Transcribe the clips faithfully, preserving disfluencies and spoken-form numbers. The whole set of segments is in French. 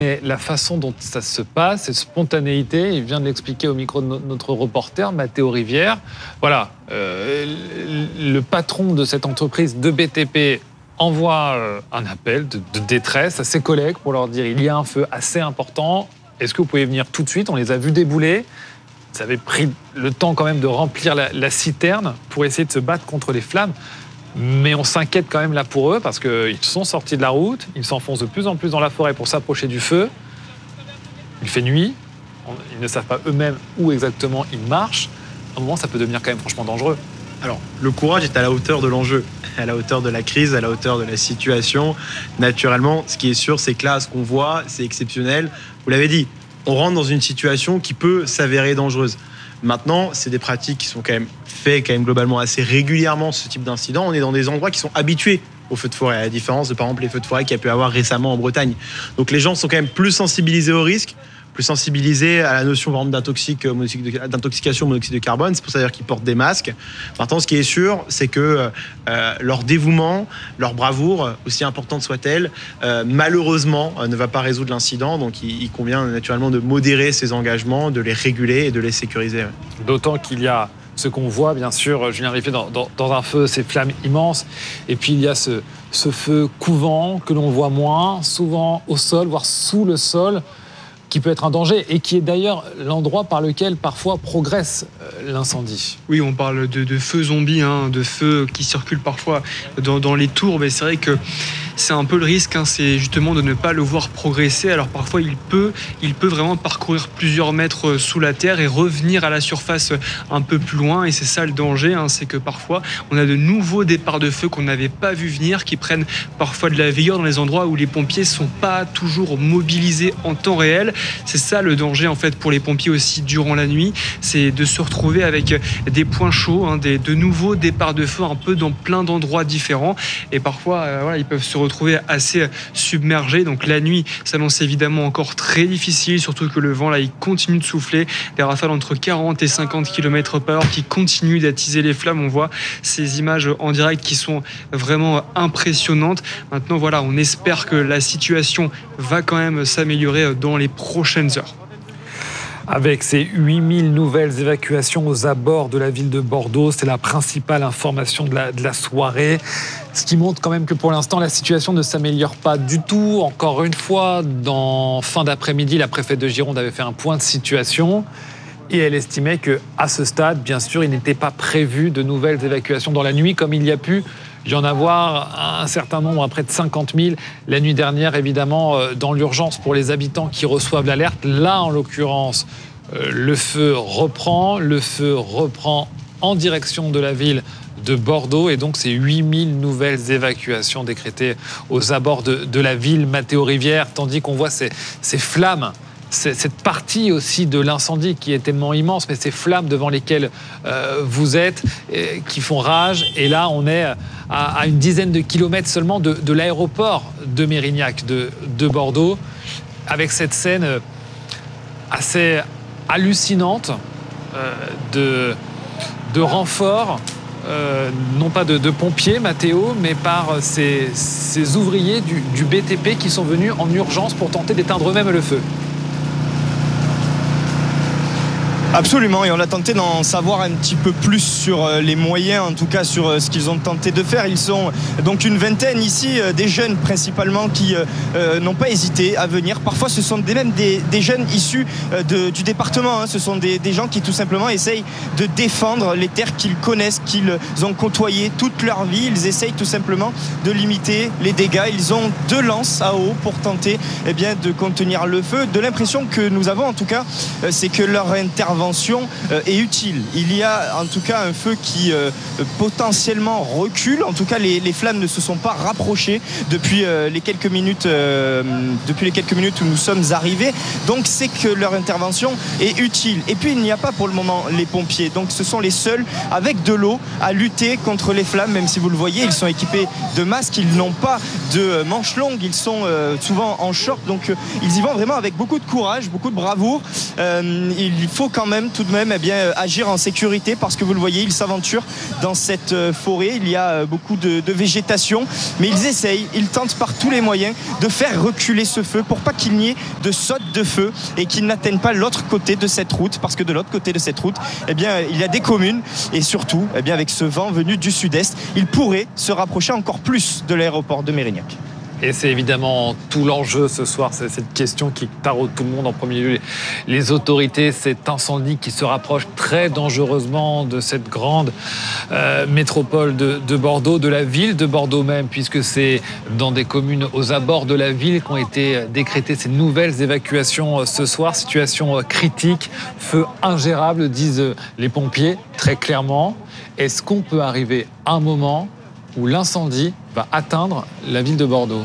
Mais la façon dont ça se passe, cette spontanéité, il vient de l'expliquer au micro de no- notre reporter, Mathéo Rivière. Voilà, euh, le patron de cette entreprise de B T P envoie euh, un appel de, de détresse à ses collègues pour leur dire il y a un feu assez important, est-ce que vous pouvez venir tout de suite? On les a vus débouler. Ça avait pris le temps quand même de remplir la, la citerne pour essayer de se battre contre les flammes. Mais on s'inquiète quand même là pour eux parce qu'ils sont sortis de la route, ils s'enfoncent de plus en plus dans la forêt pour s'approcher du feu. Il fait nuit, ils ne savent pas eux-mêmes où exactement ils marchent. À un moment, ça peut devenir quand même franchement dangereux. Alors, le courage est à la hauteur de l'enjeu, à la hauteur de la crise, à la hauteur de la situation. Naturellement, ce qui est sûr, c'est que là, ce qu'on voit, c'est exceptionnel. Vous l'avez dit, on rentre dans une situation qui peut s'avérer dangereuse. Maintenant, c'est des pratiques qui sont quand même faites quand même globalement assez régulièrement, ce type d'incident. On est dans des endroits qui sont habitués aux feux de forêt, à la différence de par exemple les feux de forêt qu'il y a pu avoir récemment en Bretagne. Donc les gens sont quand même plus sensibilisés au risque, plus sensibilisés à la notion par exemple, d'intoxic- d'intoxication au monoxyde de carbone. C'est pour ça d'ailleurs qu'ils portent des masques. Maintenant, ce qui est sûr, c'est que euh, leur dévouement, leur bravoure, aussi importante soit-elle, euh, malheureusement euh, ne va pas résoudre l'incident. Donc il, il convient naturellement de modérer ces engagements, de les réguler et de les sécuriser. Ouais. D'autant qu'il y a ce qu'on voit, bien sûr, Julien Riffet, dans, dans, dans un feu, ces flammes immenses. Et puis il y a ce, ce feu couvant que l'on voit moins, souvent au sol, voire sous le sol, qui peut être un danger et qui est d'ailleurs l'endroit par lequel parfois progresse l'incendie. Oui, on parle de, de feux zombies, hein, de feux qui circulent parfois dans, dans les tours, mais c'est vrai que c'est un peu le risque, hein, c'est justement de ne pas le voir progresser. Alors parfois, il peut, il peut vraiment parcourir plusieurs mètres sous la terre et revenir à la surface un peu plus loin. Et c'est ça le danger, hein, c'est que parfois, on a de nouveaux départs de feu qu'on n'avait pas vu venir, qui prennent parfois de la vigueur dans les endroits où les pompiers ne sont pas toujours mobilisés en temps réel. C'est ça le danger en fait pour les pompiers aussi durant la nuit, c'est de se retrouver avec des points chauds, hein, des, de nouveaux départs de feu un peu dans plein d'endroits différents. Et parfois, euh, voilà, ils peuvent se retrouver assez submergés. Donc la nuit s'annonce évidemment encore très difficile, surtout que le vent là, il continue de souffler, des rafales entre quarante et cinquante kilomètres par heure qui continuent d'attiser les flammes. On voit ces images en direct qui sont vraiment impressionnantes. Maintenant, voilà, on espère que la situation va quand même s'améliorer dans les prochaines heures. Avec ces huit mille nouvelles évacuations aux abords de la ville de Bordeaux, c'est la principale information de la, de la soirée. Ce qui montre quand même que pour l'instant, la situation ne s'améliore pas du tout. Encore une fois, dans fin d'après-midi, la préfète de Gironde avait fait un point de situation et elle estimait qu'à ce stade, bien sûr, il n'était pas prévu de nouvelles évacuations dans la nuit, comme il y a pu y en avoir un certain nombre, à près de cinquante mille la nuit dernière, évidemment, dans l'urgence pour les habitants qui reçoivent l'alerte. Là, en l'occurrence, le feu reprend, le feu reprend en direction de la ville de Bordeaux, et donc c'est huit mille nouvelles évacuations décrétées aux abords de, de la ville. Mathéo Rivière, tandis qu'on voit ces, ces flammes, cette partie aussi de l'incendie qui est tellement immense, mais ces flammes devant lesquelles euh, vous êtes, euh, qui font rage. Et là, on est à, à une dizaine de kilomètres seulement de, de l'aéroport de Mérignac, de, de Bordeaux, avec cette scène assez hallucinante euh, de, de renforts, euh, non pas de, de pompiers, Mathéo, mais par ces, ces ouvriers du, du B T P qui sont venus en urgence pour tenter d'éteindre eux-mêmes le feu. Absolument, et on a tenté d'en savoir un petit peu plus sur les moyens, en tout cas sur ce qu'ils ont tenté de faire. Ils sont donc une vingtaine ici, des jeunes principalement qui euh, n'ont pas hésité à venir. Parfois ce sont des, même des, des jeunes issus de, du département, hein. Ce sont des, des gens qui tout simplement essayent de défendre les terres qu'ils connaissent, qu'ils ont côtoyées toute leur vie. Ils essayent tout simplement de limiter les dégâts. Ils ont deux lances à eau pour tenter eh bien, de contenir le feu. De l'impression que nous avons en tout cas, c'est que leur intervention est utile. Il y a en tout cas un feu qui euh, potentiellement recule. En tout cas, les, les flammes ne se sont pas rapprochées depuis euh, les quelques minutes, euh, depuis les quelques minutes où nous sommes arrivés. Donc, c'est que leur intervention est utile. Et puis, il n'y a pas pour le moment les pompiers. Donc, ce sont les seuls avec de l'eau à lutter contre les flammes. Même si vous le voyez, ils sont équipés de masques. Ils n'ont pas de manches longues. Ils sont euh, souvent en short. Donc, euh, ils y vont vraiment avec beaucoup de courage, beaucoup de bravoure. Euh, il faut quand même même, tout de même, eh bien, agir en sécurité parce que vous le voyez, ils s'aventurent dans cette forêt. Il y a beaucoup de, de végétation, mais ils essayent, ils tentent par tous les moyens de faire reculer ce feu pour pas qu'il n'y ait de saute de feu et qu'il n'atteigne pas l'autre côté de cette route, parce que de l'autre côté de cette route, eh bien, il y a des communes et surtout, eh bien, avec ce vent venu du sud-est, il pourrait se rapprocher encore plus de l'aéroport de Mérignac. Et c'est évidemment tout l'enjeu ce soir, c'est cette question qui taraude tout le monde. En premier lieu, les autorités, cet incendie qui se rapproche très dangereusement de cette grande euh, métropole de, de Bordeaux, de la ville de Bordeaux même, puisque c'est dans des communes aux abords de la ville qu'ont été décrétées ces nouvelles évacuations ce soir. Situation critique, feu ingérable, disent les pompiers, très clairement. Est-ce qu'on peut arriver à un moment où l'incendie va atteindre la ville de Bordeaux?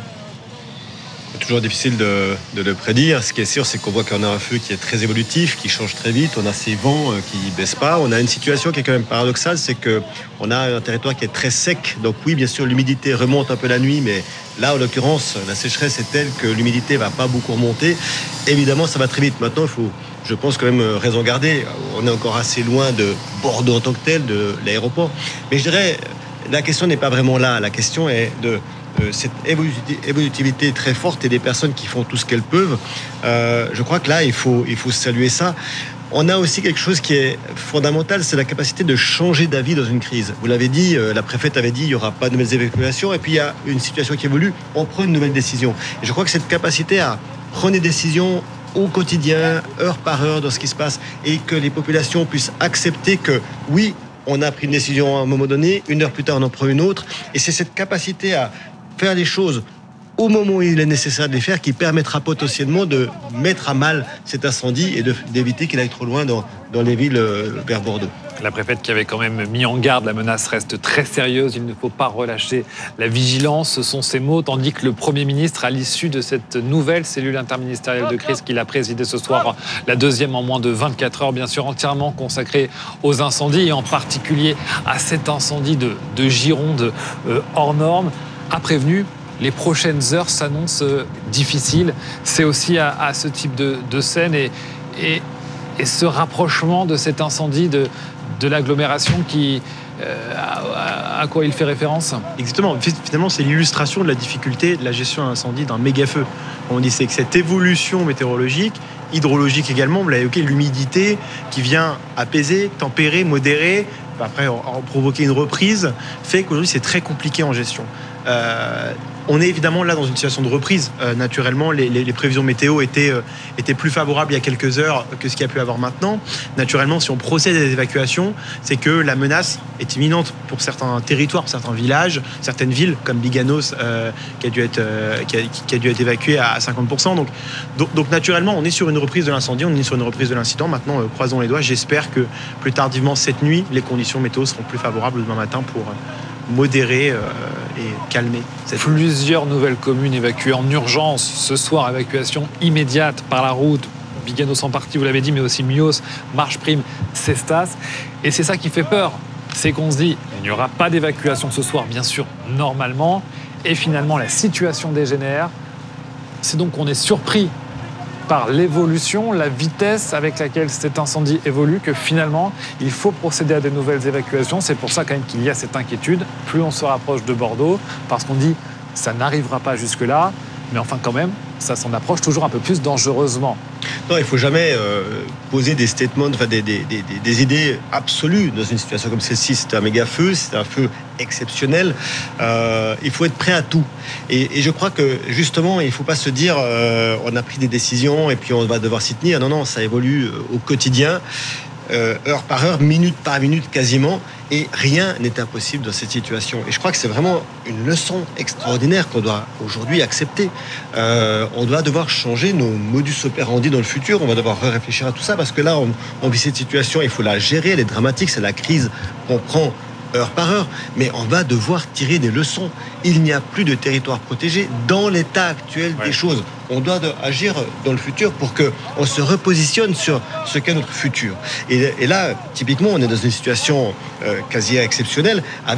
C'est toujours difficile de, de le prédire. Ce qui est sûr, c'est qu'on voit qu'on a un feu qui est très évolutif, qui change très vite. On a ces vents qui ne baissent pas. On a une situation qui est quand même paradoxale, c'est qu'on a un territoire qui est très sec. Donc oui, bien sûr, l'humidité remonte un peu la nuit, mais là, en l'occurrence, la sécheresse est telle que l'humidité ne va pas beaucoup remonter. Évidemment, ça va très vite. Maintenant, il faut, je pense, quand même raison garder. On est encore assez loin de Bordeaux en tant que tel, de l'aéroport. Mais je dirais, la question n'est pas vraiment là. La question est de euh, cette évolutivité très forte et des personnes qui font tout ce qu'elles peuvent. Euh, je crois que là, il faut, il faut saluer ça. On a aussi quelque chose qui est fondamental, c'est la capacité de changer d'avis dans une crise. Vous l'avez dit, euh, la préfète avait dit il n'y aura pas de nouvelles évacuations, et puis il y a une situation qui évolue, on prend une nouvelle décision. Et je crois que cette capacité à prendre des décisions au quotidien, heure par heure, dans ce qui se passe, et que les populations puissent accepter que oui, on a pris une décision à un moment donné, une heure plus tard on en prend une autre, et c'est cette capacité à faire les choses au moment où il est nécessaire de les faire qui permettra potentiellement de mettre à mal cet incendie et de, d'éviter qu'il aille trop loin dans, dans les villes vers Bordeaux. La préfète qui avait quand même mis en garde, la menace reste très sérieuse, il ne faut pas relâcher la vigilance, ce sont ses mots, tandis que le Premier ministre, à l'issue de cette nouvelle cellule interministérielle de crise qu'il a présidée ce soir, la deuxième en moins de vingt-quatre heures, bien sûr entièrement consacrée aux incendies, et en particulier à cet incendie de, de Gironde euh, hors norme, a prévenu les prochaines heures s'annoncent difficiles. C'est aussi à, à ce type de, de scène et, et, et ce rapprochement de cet incendie de, de l'agglomération qui, euh, à, à quoi il fait référence. Exactement. Finalement, c'est l'illustration de la difficulté de la gestion d'un incendie, d'un méga-feu. On dit c'est que cette évolution météorologique, hydrologique également, vous l'avez évoqué, l'humidité qui vient apaiser, tempérer, modérer, après en, en provoquer une reprise, fait qu'aujourd'hui c'est très compliqué en gestion. Euh, on est évidemment là dans une situation de reprise. Euh, naturellement, les, les, les prévisions météo étaient, euh, étaient plus favorables il y a quelques heures que ce qu'il y a pu avoir maintenant. Naturellement, si on procède à des évacuations, c'est que la menace est imminente pour certains territoires, pour certains villages, certaines villes comme Biganos euh, qui, a dû être, euh, qui, a, qui a dû être évacuée à cinquante pour cent. Donc, donc, donc naturellement, on est sur une reprise de l'incendie, on est sur une reprise de l'incident. Maintenant, euh, croisons les doigts. J'espère que plus tardivement cette nuit, les conditions météo seront plus favorables demain matin pour euh, modérer euh, et calmer cette Plusieurs nouvelles communes évacuées en urgence. Ce soir, évacuation immédiate par la route. Biganos en partie, vous l'avez dit, mais aussi Mios, Marche-Prime, Cestas. Et c'est ça qui fait peur. C'est qu'on se dit, il n'y aura pas d'évacuation ce soir, bien sûr, normalement. Et finalement, la situation dégénère. C'est donc qu'on est surpris par l'évolution, la vitesse avec laquelle cet incendie évolue, que finalement, il faut procéder à des nouvelles évacuations. C'est pour ça quand même qu'il y a cette inquiétude. Plus on se rapproche de Bordeaux, parce qu'on dit ça n'arrivera pas jusque-là, mais enfin quand même, ça s'en approche toujours un peu plus dangereusement. Non, il ne faut jamais euh, poser des statements, enfin des, des, des, des idées absolues dans une situation comme celle-ci. C'est un méga feu, c'est un feu exceptionnel. Euh, il faut être prêt à tout. Et, et je crois que justement, il ne faut pas se dire euh, on a pris des décisions et puis on va devoir s'y tenir. Non, non, ça évolue au quotidien, euh, heure par heure, minute par minute quasiment. Et rien n'est impossible dans cette situation. Et je crois que c'est vraiment une leçon extraordinaire qu'on doit aujourd'hui accepter. Euh, on doit devoir changer nos modus operandi dans le futur. On va devoir réfléchir à tout ça parce que là, on, on vit cette situation. Il faut la gérer. Elle est dramatique. C'est la crise qu'on prend heure par heure. Mais on va devoir tirer des leçons. Il n'y a plus de territoire protégé dans l'état actuel ouais. des choses. On doit agir dans le futur pour qu'on se repositionne sur ce qu'est notre futur. Et, et là, typiquement, on est dans une situation euh, quasi exceptionnelle avec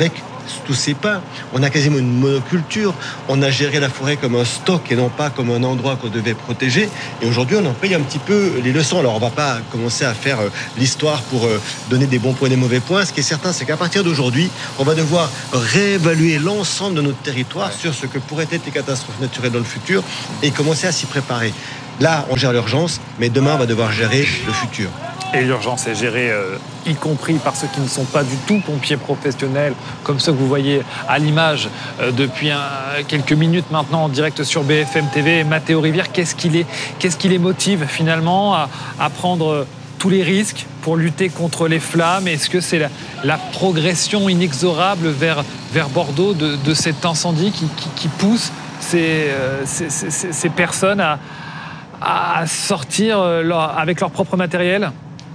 tous ces pins. On a quasiment une monoculture. On a géré la forêt comme un stock et non pas comme un endroit qu'on devait protéger. Et aujourd'hui, on en paye un petit peu les leçons. Alors, on ne va pas commencer à faire l'histoire pour donner des bons points et des mauvais points. Ce qui est certain, c'est qu'à partir d'aujourd'hui, on va devoir réévaluer l'ensemble de notre territoire sur ce que pourraient être les catastrophes naturelles dans le futur et commencer à s'y préparer. Là, on gère l'urgence, mais demain, on va devoir gérer le futur. Et l'urgence est gérée, euh, y compris par ceux qui ne sont pas du tout pompiers professionnels, comme ceux que vous voyez à l'image euh, depuis un, quelques minutes maintenant en direct sur B F M T V. Mathéo Rivière, qu'est-ce qui les, qu'est-ce qui les motive finalement à, à prendre tous les risques pour lutter contre les flammes? Est-ce que c'est la, la progression inexorable vers, vers Bordeaux de, de cet incendie qui, qui, qui pousse ces, euh, ces, ces, ces personnes à, à sortir leur, avec leur propre matériel?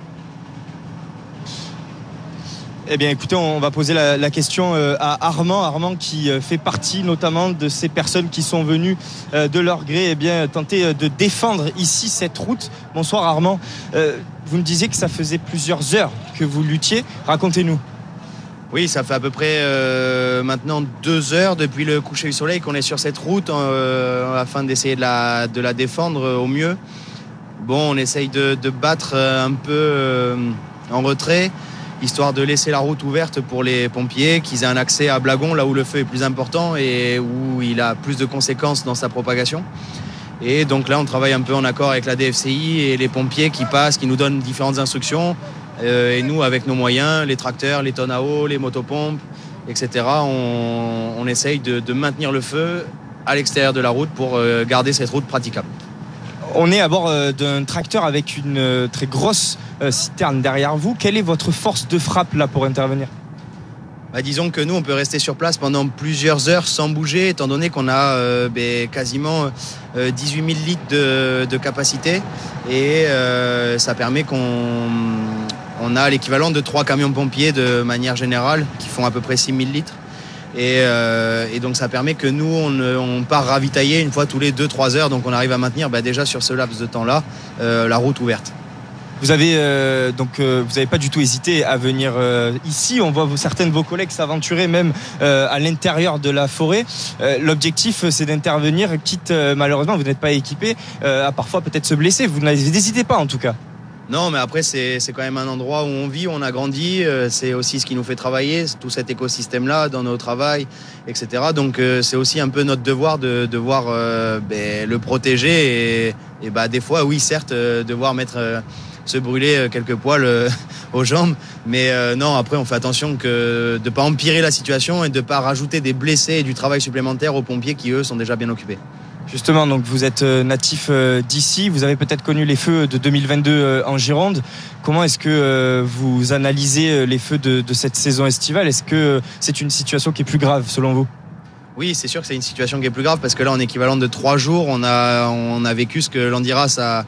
Eh bien, écoutez, on va poser la, la question à Armand. Armand qui fait partie notamment de ces personnes qui sont venues de leur gré eh bien, tenter de défendre ici cette route. Bonsoir Armand. Euh, vous me disiez que ça faisait plusieurs heures que vous luttiez. Racontez-nous. Oui, ça fait à peu près euh, maintenant deux heures depuis le coucher du soleil qu'on est sur cette route euh, afin d'essayer de la, de la défendre au mieux. Bon, on essaye de, de battre un peu euh, en retrait, histoire de laisser la route ouverte pour les pompiers, qu'ils aient un accès à Blagon, là où le feu est plus important et où il a plus de conséquences dans sa propagation. Et donc là, on travaille un peu en accord avec la D F C I et les pompiers qui passent, qui nous donnent différentes instructions. Euh, et nous, avec nos moyens, les tracteurs, les tonnes à eau, les motopompes, et cetera, on, on essaye de, de maintenir le feu à l'extérieur de la route pour euh, garder cette route praticable. On est à bord euh, d'un tracteur avec une euh, très grosse euh, citerne derrière vous. Quelle est votre force de frappe là pour intervenir ? Bah, disons que nous, on peut rester sur place pendant plusieurs heures sans bouger, étant donné qu'on a euh, bah, quasiment euh, dix-huit mille litres de, de capacité. Et euh, ça permet qu'on on a l'équivalent de trois camions pompiers de manière générale, qui font à peu près six mille litres. Et, euh, et donc ça permet que nous, on, on part ravitailler une fois tous les deux trois heures. Donc on arrive à maintenir bah, déjà sur ce laps de temps-là euh, la route ouverte. Vous avez euh, donc euh, vous n'avez pas du tout hésité à venir euh, ici. On voit certains de vos collègues s'aventurer même euh, à l'intérieur de la forêt. Euh, l'objectif, c'est d'intervenir, quitte euh, malheureusement vous n'êtes pas équipé, euh, à parfois peut-être se blesser. Vous n'hésitez pas en tout cas. Non, mais après, c'est, c'est quand même un endroit où on vit, où on a grandi. Euh, c'est aussi ce qui nous fait travailler, tout cet écosystème-là, dans nos travails, et cetera. Donc, euh, c'est aussi un peu notre devoir de devoir euh, ben, le protéger. Et, et bah, des fois, oui, certes, euh, devoir mettre, euh, se brûler euh, quelques poils euh, aux jambes. Mais euh, non, après, on fait attention que, de ne pas empirer la situation et de ne pas rajouter des blessés et du travail supplémentaire aux pompiers qui, eux, sont déjà bien occupés. Justement, donc vous êtes natif d'ici, vous avez peut-être connu les feux de deux mille vingt-deux en Gironde. Comment est-ce que vous analysez les feux de, de cette saison estivale ? Est-ce que c'est une situation qui est plus grave selon vous ? Oui, c'est sûr que c'est une situation qui est plus grave parce que là, en équivalent de trois jours, on a, on a vécu ce que Landiras a,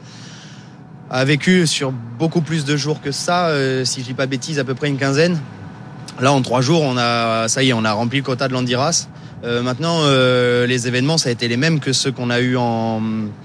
a vécu sur beaucoup plus de jours que ça. Euh, si je dis pas bêtise, à peu près une quinzaine. Là, en trois jours, on a, ça y est, on a rempli le quota de Landiras. Euh, maintenant, euh, les événements, ça a été les mêmes que ceux qu'on a eu en,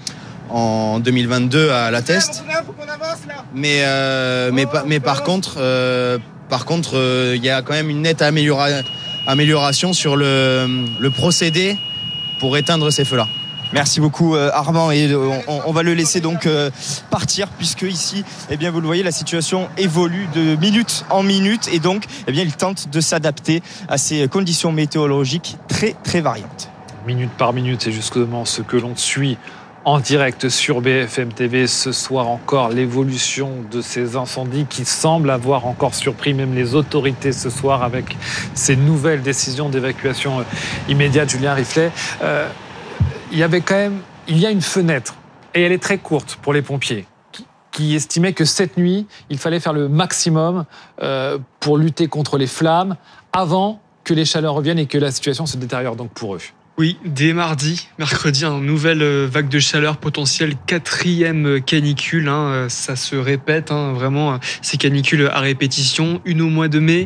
en deux mille vingt-deux à La Teste. Mais, euh, mais, mais par contre, euh, par contre, euh, y a quand même une nette améliora- amélioration sur le, le procédé pour éteindre ces feux-là. Merci beaucoup Armand et on, on va le laisser donc partir puisque ici, eh bien vous le voyez, la situation évolue de minute en minute et donc eh bien il tente de s'adapter à ces conditions météorologiques très très variantes. Minute par minute, c'est justement ce que l'on suit en direct sur B F M T V ce soir encore, l'évolution de ces incendies qui semblent avoir encore surpris même les autorités ce soir avec ces nouvelles décisions d'évacuation immédiate. Julien Riflet, euh, il y avait quand même, il y a une fenêtre, et elle est très courte pour les pompiers, qui, qui estimaient que cette nuit, il fallait faire le maximum euh, pour lutter contre les flammes avant que les chaleurs reviennent et que la situation se détériore donc pour eux. Oui, dès mardi, mercredi, une nouvelle vague de chaleur potentielle, quatrième canicule, hein, ça se répète, hein, vraiment, ces canicules à répétition, une au mois de mai,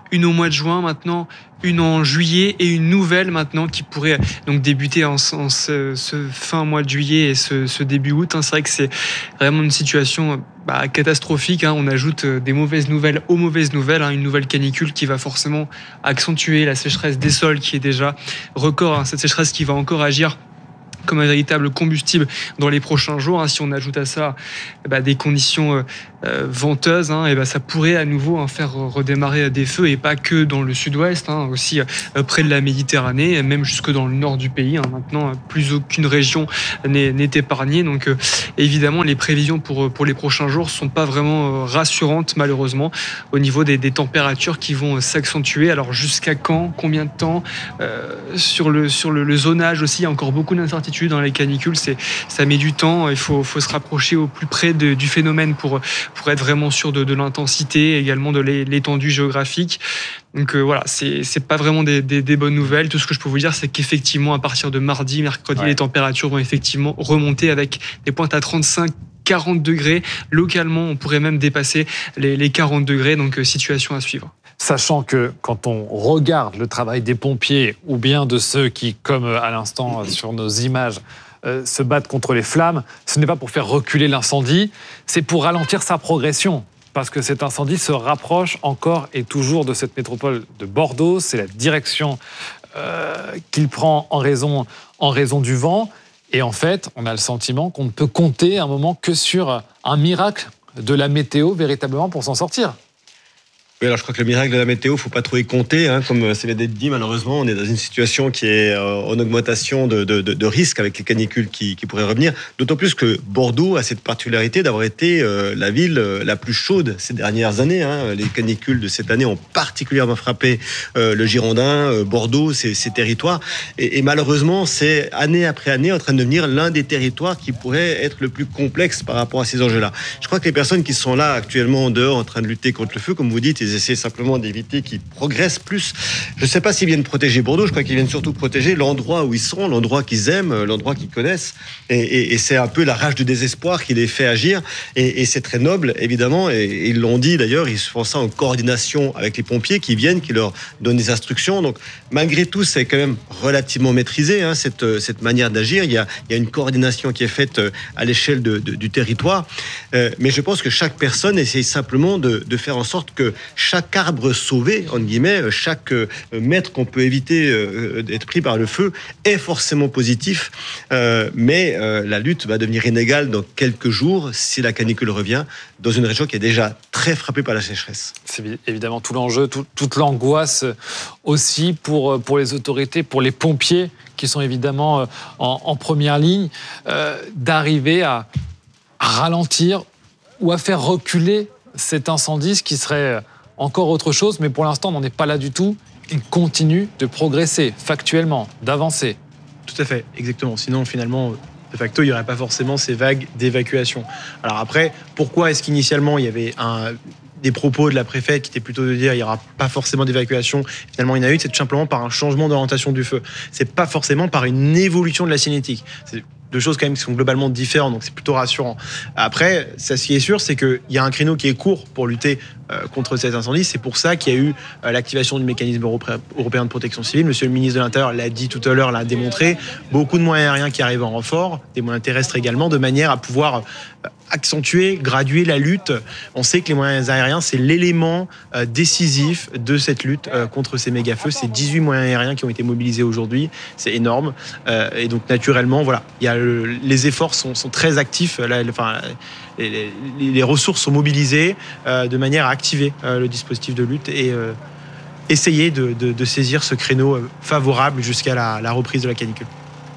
une au mois de juin maintenant, une en juillet et une nouvelle maintenant qui pourrait donc débuter en, en ce, ce fin mois de juillet et ce, ce début août. Hein. C'est vrai que c'est vraiment une situation bah, catastrophique. Hein. On ajoute des mauvaises nouvelles aux mauvaises nouvelles. Hein. Une nouvelle canicule qui va forcément accentuer la sécheresse des sols qui est déjà record. Hein. Cette sécheresse qui va encore agir comme un véritable combustible dans les prochains jours. Hein. Si on ajoute à ça bah, des conditions euh, euh, venteuses, hein, et bah, ça pourrait à nouveau hein, faire redémarrer des feux, et pas que dans le sud-ouest, hein, aussi euh, près de la Méditerranée, et même jusque dans le nord du pays. Hein. Maintenant, plus aucune région n'est, n'est épargnée. Donc euh, évidemment, les prévisions pour, pour les prochains jours ne sont pas vraiment euh, rassurantes, malheureusement, au niveau des, des températures qui vont s'accentuer. Alors jusqu'à quand, combien de temps, euh, sur, le, sur le, le zonage aussi, il y a encore beaucoup d'incertitudes dans les canicules, c'est, ça met du temps, il faut, faut se rapprocher au plus près de, du phénomène pour, pour être vraiment sûr de, de l'intensité, également de l'étendue géographique. Donc euh, voilà, c'est, c'est pas vraiment des, des, des bonnes nouvelles. Tout ce que je peux vous dire, c'est qu'effectivement, à partir de mardi, mercredi, ouais. les températures vont effectivement remonter avec des pointes à trente-cinq, quarante degrés. Localement, on pourrait même dépasser les, les quarante degrés, donc euh, situation à suivre. Sachant que quand on regarde le travail des pompiers ou bien de ceux qui, comme à l'instant sur nos images, euh, se battent contre les flammes, ce n'est pas pour faire reculer l'incendie, c'est pour ralentir sa progression. Parce que cet incendie se rapproche encore et toujours de cette métropole de Bordeaux. C'est la direction euh, qu'il prend en raison, en raison du vent. Et en fait, on a le sentiment qu'on ne peut compter à un moment que sur un miracle de la météo véritablement pour s'en sortir. Oui, alors je crois que le miracle de la météo, il ne faut pas trop y compter. Hein. Comme c'est dit, malheureusement, on est dans une situation qui est en augmentation de, de, de, de risque avec les canicules qui, qui pourraient revenir. D'autant plus que Bordeaux a cette particularité d'avoir été euh, la ville la plus chaude ces dernières années. Hein. Les canicules de cette année ont particulièrement frappé euh, le Girondin, euh, Bordeaux, ces, ces territoires. Et, et malheureusement, c'est année après année en train de devenir l'un des territoires qui pourrait être le plus complexe par rapport à ces enjeux-là. Je crois que les personnes qui sont là actuellement en dehors en train de lutter contre le feu, comme vous dites, ils essaient simplement d'éviter qu'ils progressent plus. Je ne sais pas s'ils viennent protéger Bordeaux, je crois qu'ils viennent surtout protéger l'endroit où ils sont, l'endroit qu'ils aiment, l'endroit qu'ils connaissent. Et, et, et c'est un peu la rage du désespoir qui les fait agir. Et, et c'est très noble, évidemment. Et, et ils l'ont dit d'ailleurs, ils font ça en coordination avec les pompiers qui viennent, qui leur donnent des instructions. Donc malgré tout, c'est quand même relativement maîtrisé, hein, cette, cette manière d'agir. Il y, a, il y a une coordination qui est faite à l'échelle de, de, du territoire. Euh, mais je pense que chaque personne essaye simplement de, de faire en sorte que chaque arbre sauvé, entre guillemets, chaque mètre qu'on peut éviter d'être pris par le feu est forcément positif. Euh, mais euh, la lutte va devenir inégale dans quelques jours si la canicule revient dans une région qui est déjà très frappée par la sécheresse. C'est évidemment tout l'enjeu, tout, toute l'angoisse aussi pour, pour les autorités, pour les pompiers qui sont évidemment en, en première ligne, euh, d'arriver à, à ralentir ou à faire reculer cet incendie, ce qui serait encore autre chose, mais pour l'instant, on n'en est pas là du tout. Il continue de progresser factuellement, d'avancer. Tout à fait, exactement. Sinon, finalement, de facto, il n'y aurait pas forcément ces vagues d'évacuation. Alors après, pourquoi est-ce qu'initialement, il y avait un, des propos de la préfète qui étaient plutôt de dire qu'il n'y aura pas forcément d'évacuation, finalement, il y en a eu, c'est tout simplement par un changement d'orientation du feu. C'est pas forcément par une évolution de la cinétique. C'est deux choses quand même qui sont globalement différentes, donc c'est plutôt rassurant. Après, ça, ce qui est sûr, c'est qu'il y a un créneau qui est court pour lutter euh, contre cet incendie. C'est pour ça qu'il y a eu euh, l'activation du mécanisme européen de protection civile. Monsieur le ministre de l'Intérieur l'a dit tout à l'heure, l'a démontré. Beaucoup de moyens aériens qui arrivent en renfort, des moyens terrestres également, de manière à pouvoir euh, accentuer, graduer la lutte. On sait que les moyens aériens, c'est l'élément euh, décisif de cette lutte euh, contre ces méga-feux. C'est dix-huit moyens aériens qui ont été mobilisés aujourd'hui. C'est énorme. Euh, et donc, naturellement, voilà, il y a le, les efforts sont, sont très actifs. Là, enfin, les, les, les ressources sont mobilisées euh, de manière à activer euh, le dispositif de lutte et euh, essayer de, de, de saisir ce créneau favorable jusqu'à la, la reprise de la canicule.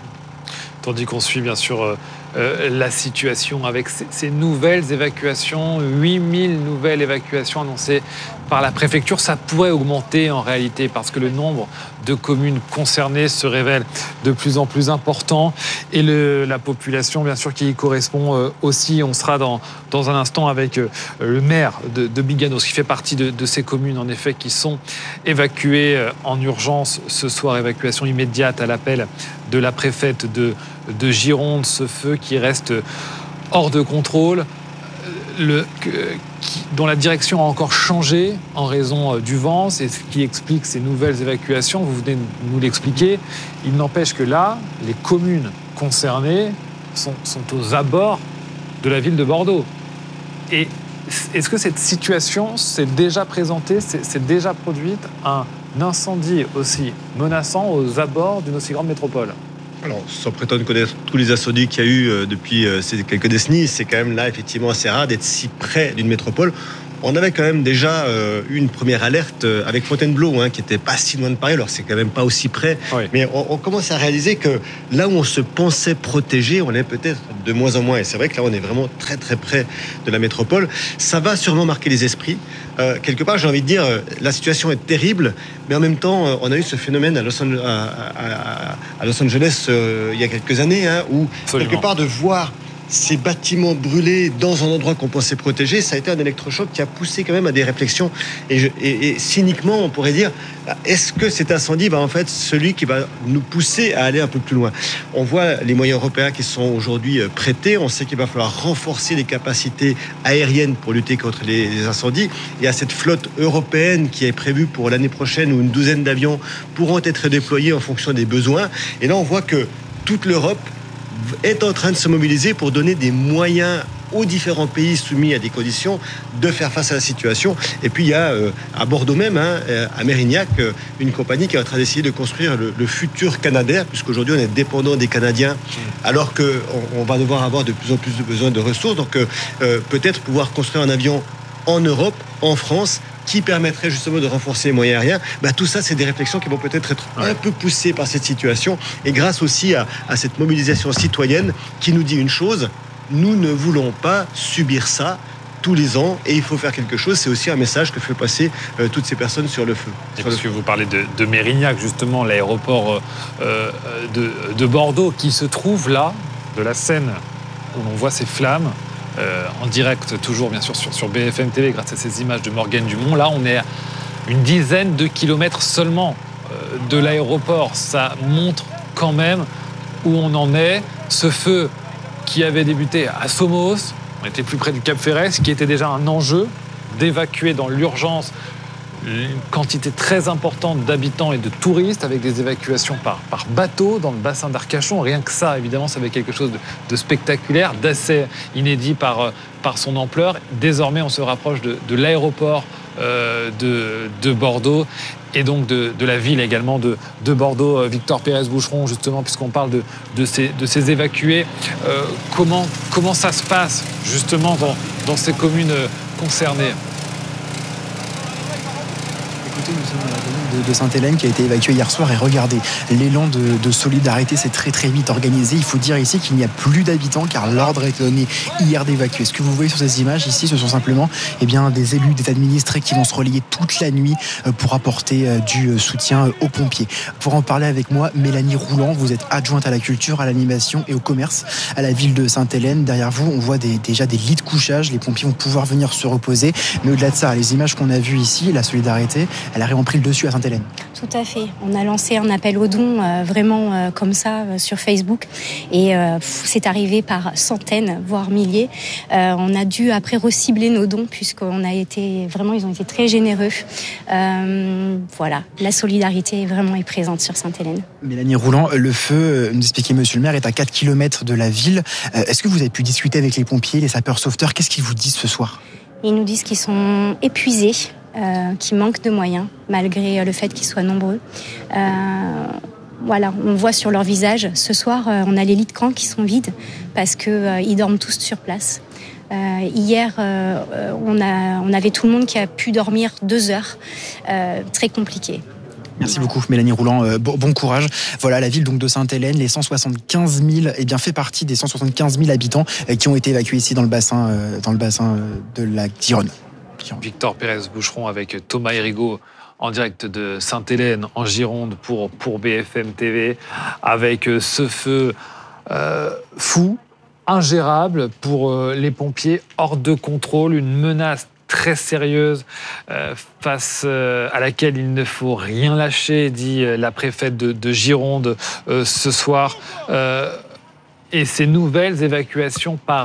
Tandis qu'on suit bien sûr euh, euh, la situation avec ces, ces nouvelles évacuations, huit mille nouvelles évacuations annoncées par la préfecture. Ça pourrait augmenter en réalité parce que le nombre de communes concernées se révèle de plus en plus important et le, la population bien sûr qui y correspond euh, aussi. On sera dans, dans un instant avec euh, le maire de, de Biganos qui fait partie de, de ces communes en effet qui sont évacuées euh, en urgence ce soir, évacuation immédiate à l'appel de la préfète de, de Gironde, ce feu qui reste hors de contrôle, le, qui, dont la direction a encore changé en raison du vent. C'est ce qui explique ces nouvelles évacuations. Vous venez de nous l'expliquer. Il n'empêche que là, les communes concernées sont, sont aux abords de la ville de Bordeaux. Et est-ce que cette situation s'est déjà présentée, s'est, s'est déjà produite, un incendie aussi menaçant aux abords d'une aussi grande métropole ? Alors, sans prétendre connaître tous les incendies qu'il y a eu depuis ces quelques décennies, c'est quand même là effectivement assez rare d'être si près d'une métropole. On avait quand même déjà euh, eu une première alerte avec Fontainebleau, hein, qui n'était pas si loin de Paris, alors c'est quand même pas aussi près. Oui. Mais on, on commence à réaliser que là où on se pensait protégé, on est peut-être de moins en moins. Et c'est vrai que là, on est vraiment très très près de la métropole. Ça va sûrement marquer les esprits. Euh, quelque part, j'ai envie de dire, la situation est terrible, mais en même temps, on a eu ce phénomène à Los, Angeles, à, à, à Los Angeles euh, il y a quelques années, hein, où Absolument. quelque part de voir ces bâtiments brûlés dans un endroit qu'on pensait protégé, ça a été un électrochoc qui a poussé quand même à des réflexions. Et, je, et, et cyniquement, on pourrait dire, est-ce que cet incendie va en fait celui qui va nous pousser à aller un peu plus loin ? On voit les moyens européens qui sont aujourd'hui prêtés. On sait qu'il va falloir renforcer les capacités aériennes pour lutter contre les, les incendies. Il y a cette flotte européenne qui est prévue pour l'année prochaine où une douzaine d'avions pourront être déployés en fonction des besoins. Et là, on voit que toute l'Europe est en train de se mobiliser pour donner des moyens aux différents pays soumis à des conditions de faire face à la situation. Et puis il y a euh, à Bordeaux même, hein, à Mérignac, euh, une compagnie qui est en train d'essayer de construire le, le futur Canadair, puisqu'aujourd'hui on est dépendant des Canadiens, alors qu'on on va devoir avoir de plus en plus de besoin de ressources. Donc euh, peut-être pouvoir construire un avion en Europe, en France, qui permettrait justement de renforcer les moyens aériens. Bah, tout ça, c'est des réflexions qui vont peut-être être un peu poussées par cette situation. Et grâce aussi à, à cette mobilisation citoyenne qui nous dit une chose, nous ne voulons pas subir ça tous les ans et il faut faire quelque chose. C'est aussi un message que fait passer euh, toutes ces personnes sur le feu. Et parce que vous parlez de, de Mérignac, justement, l'aéroport euh, de, de Bordeaux qui se trouve là, de la Seine, où l'on voit ces flammes. Euh, en direct, toujours bien sûr sur, sur B F M T V, grâce à ces images de Morgane Dumont. Là, on est à une dizaine de kilomètres seulement euh, de l'aéroport. Ça montre quand même où on en est. Ce feu qui avait débuté à Somos, on était plus près du Cap Ferret, ce qui était déjà un enjeu d'évacuer dans l'urgence une quantité très importante d'habitants et de touristes avec des évacuations par, par bateau dans le bassin d'Arcachon. Rien que ça, évidemment, ça avait quelque chose de, de spectaculaire, d'assez inédit par, par son ampleur. Désormais, on se rapproche de, de l'aéroport euh, de, de Bordeaux et donc de, de la ville également de, de Bordeaux. Victor Pérez-Boucheron, justement, puisqu'on parle de, de, ces, de ces évacués, euh, comment, comment ça se passe justement dans, dans ces communes concernées ? Nous sommes à la commune de Sainte-Hélène qui a été évacuée hier soir et regardez, l'élan de, de solidarité s'est très très vite organisé. Il faut dire ici qu'il n'y a plus d'habitants car l'ordre a été donné hier d'évacuer. Ce que vous voyez sur ces images ici, ce sont simplement eh bien, des élus, des administrés qui vont se relayer toute la nuit pour apporter du soutien aux pompiers. Pour en parler avec moi, Mélanie Rouland, vous êtes adjointe à la culture, à l'animation et au commerce à la ville de Sainte-Hélène. Derrière vous, on voit des, déjà des lits de couchage. Les pompiers vont pouvoir venir se reposer. Mais au-delà de ça, les images qu'on a vues ici, la solidarité, elle a vraiment pris le dessus à Sainte-Hélène. Tout à fait. On a lancé un appel aux dons euh, vraiment euh, comme ça euh, sur Facebook et euh, pff, c'est arrivé par centaines, voire milliers. Euh, on a dû après recibler nos dons puisqu'on a été vraiment, ils ont été très généreux. Euh, voilà, la solidarité vraiment est présente sur Sainte-Hélène. Mélanie Rouland, le feu, nous expliquait Monsieur le maire, est à quatre kilomètres de la ville. Euh, est-ce que vous avez pu discuter avec les pompiers, les sapeurs-sauveteurs ? Qu'est-ce qu'ils vous disent ce soir ? Ils nous disent qu'ils sont épuisés. Euh, qui manquent de moyens, malgré le fait qu'ils soient nombreux. Euh, voilà, on voit sur leur visage, ce soir, euh, on a les lits de camp qui sont vides parce qu'ils euh, dorment tous sur place. Euh, hier, euh, on, a, on avait tout le monde qui a pu dormir deux heures. Euh, très compliqué. Merci beaucoup Mélanie Rouland, euh, bon, bon courage. Voilà, la ville donc de Sainte-Hélène, les cent soixante-quinze mille, eh bien, fait partie des cent soixante-quinze mille habitants euh, qui ont été évacués ici dans le bassin, euh, dans le bassin euh, de la Gironde. Victor Pérez-Boucheron avec Thomas Hérigaud en direct de Sainte-Hélène en Gironde pour, pour B F M T V avec ce feu euh, fou, ingérable pour euh, les pompiers, hors de contrôle, une menace très sérieuse euh, face euh, à laquelle il ne faut rien lâcher, dit euh, la préfète de, de Gironde euh, ce soir. Euh, et ces nouvelles évacuations par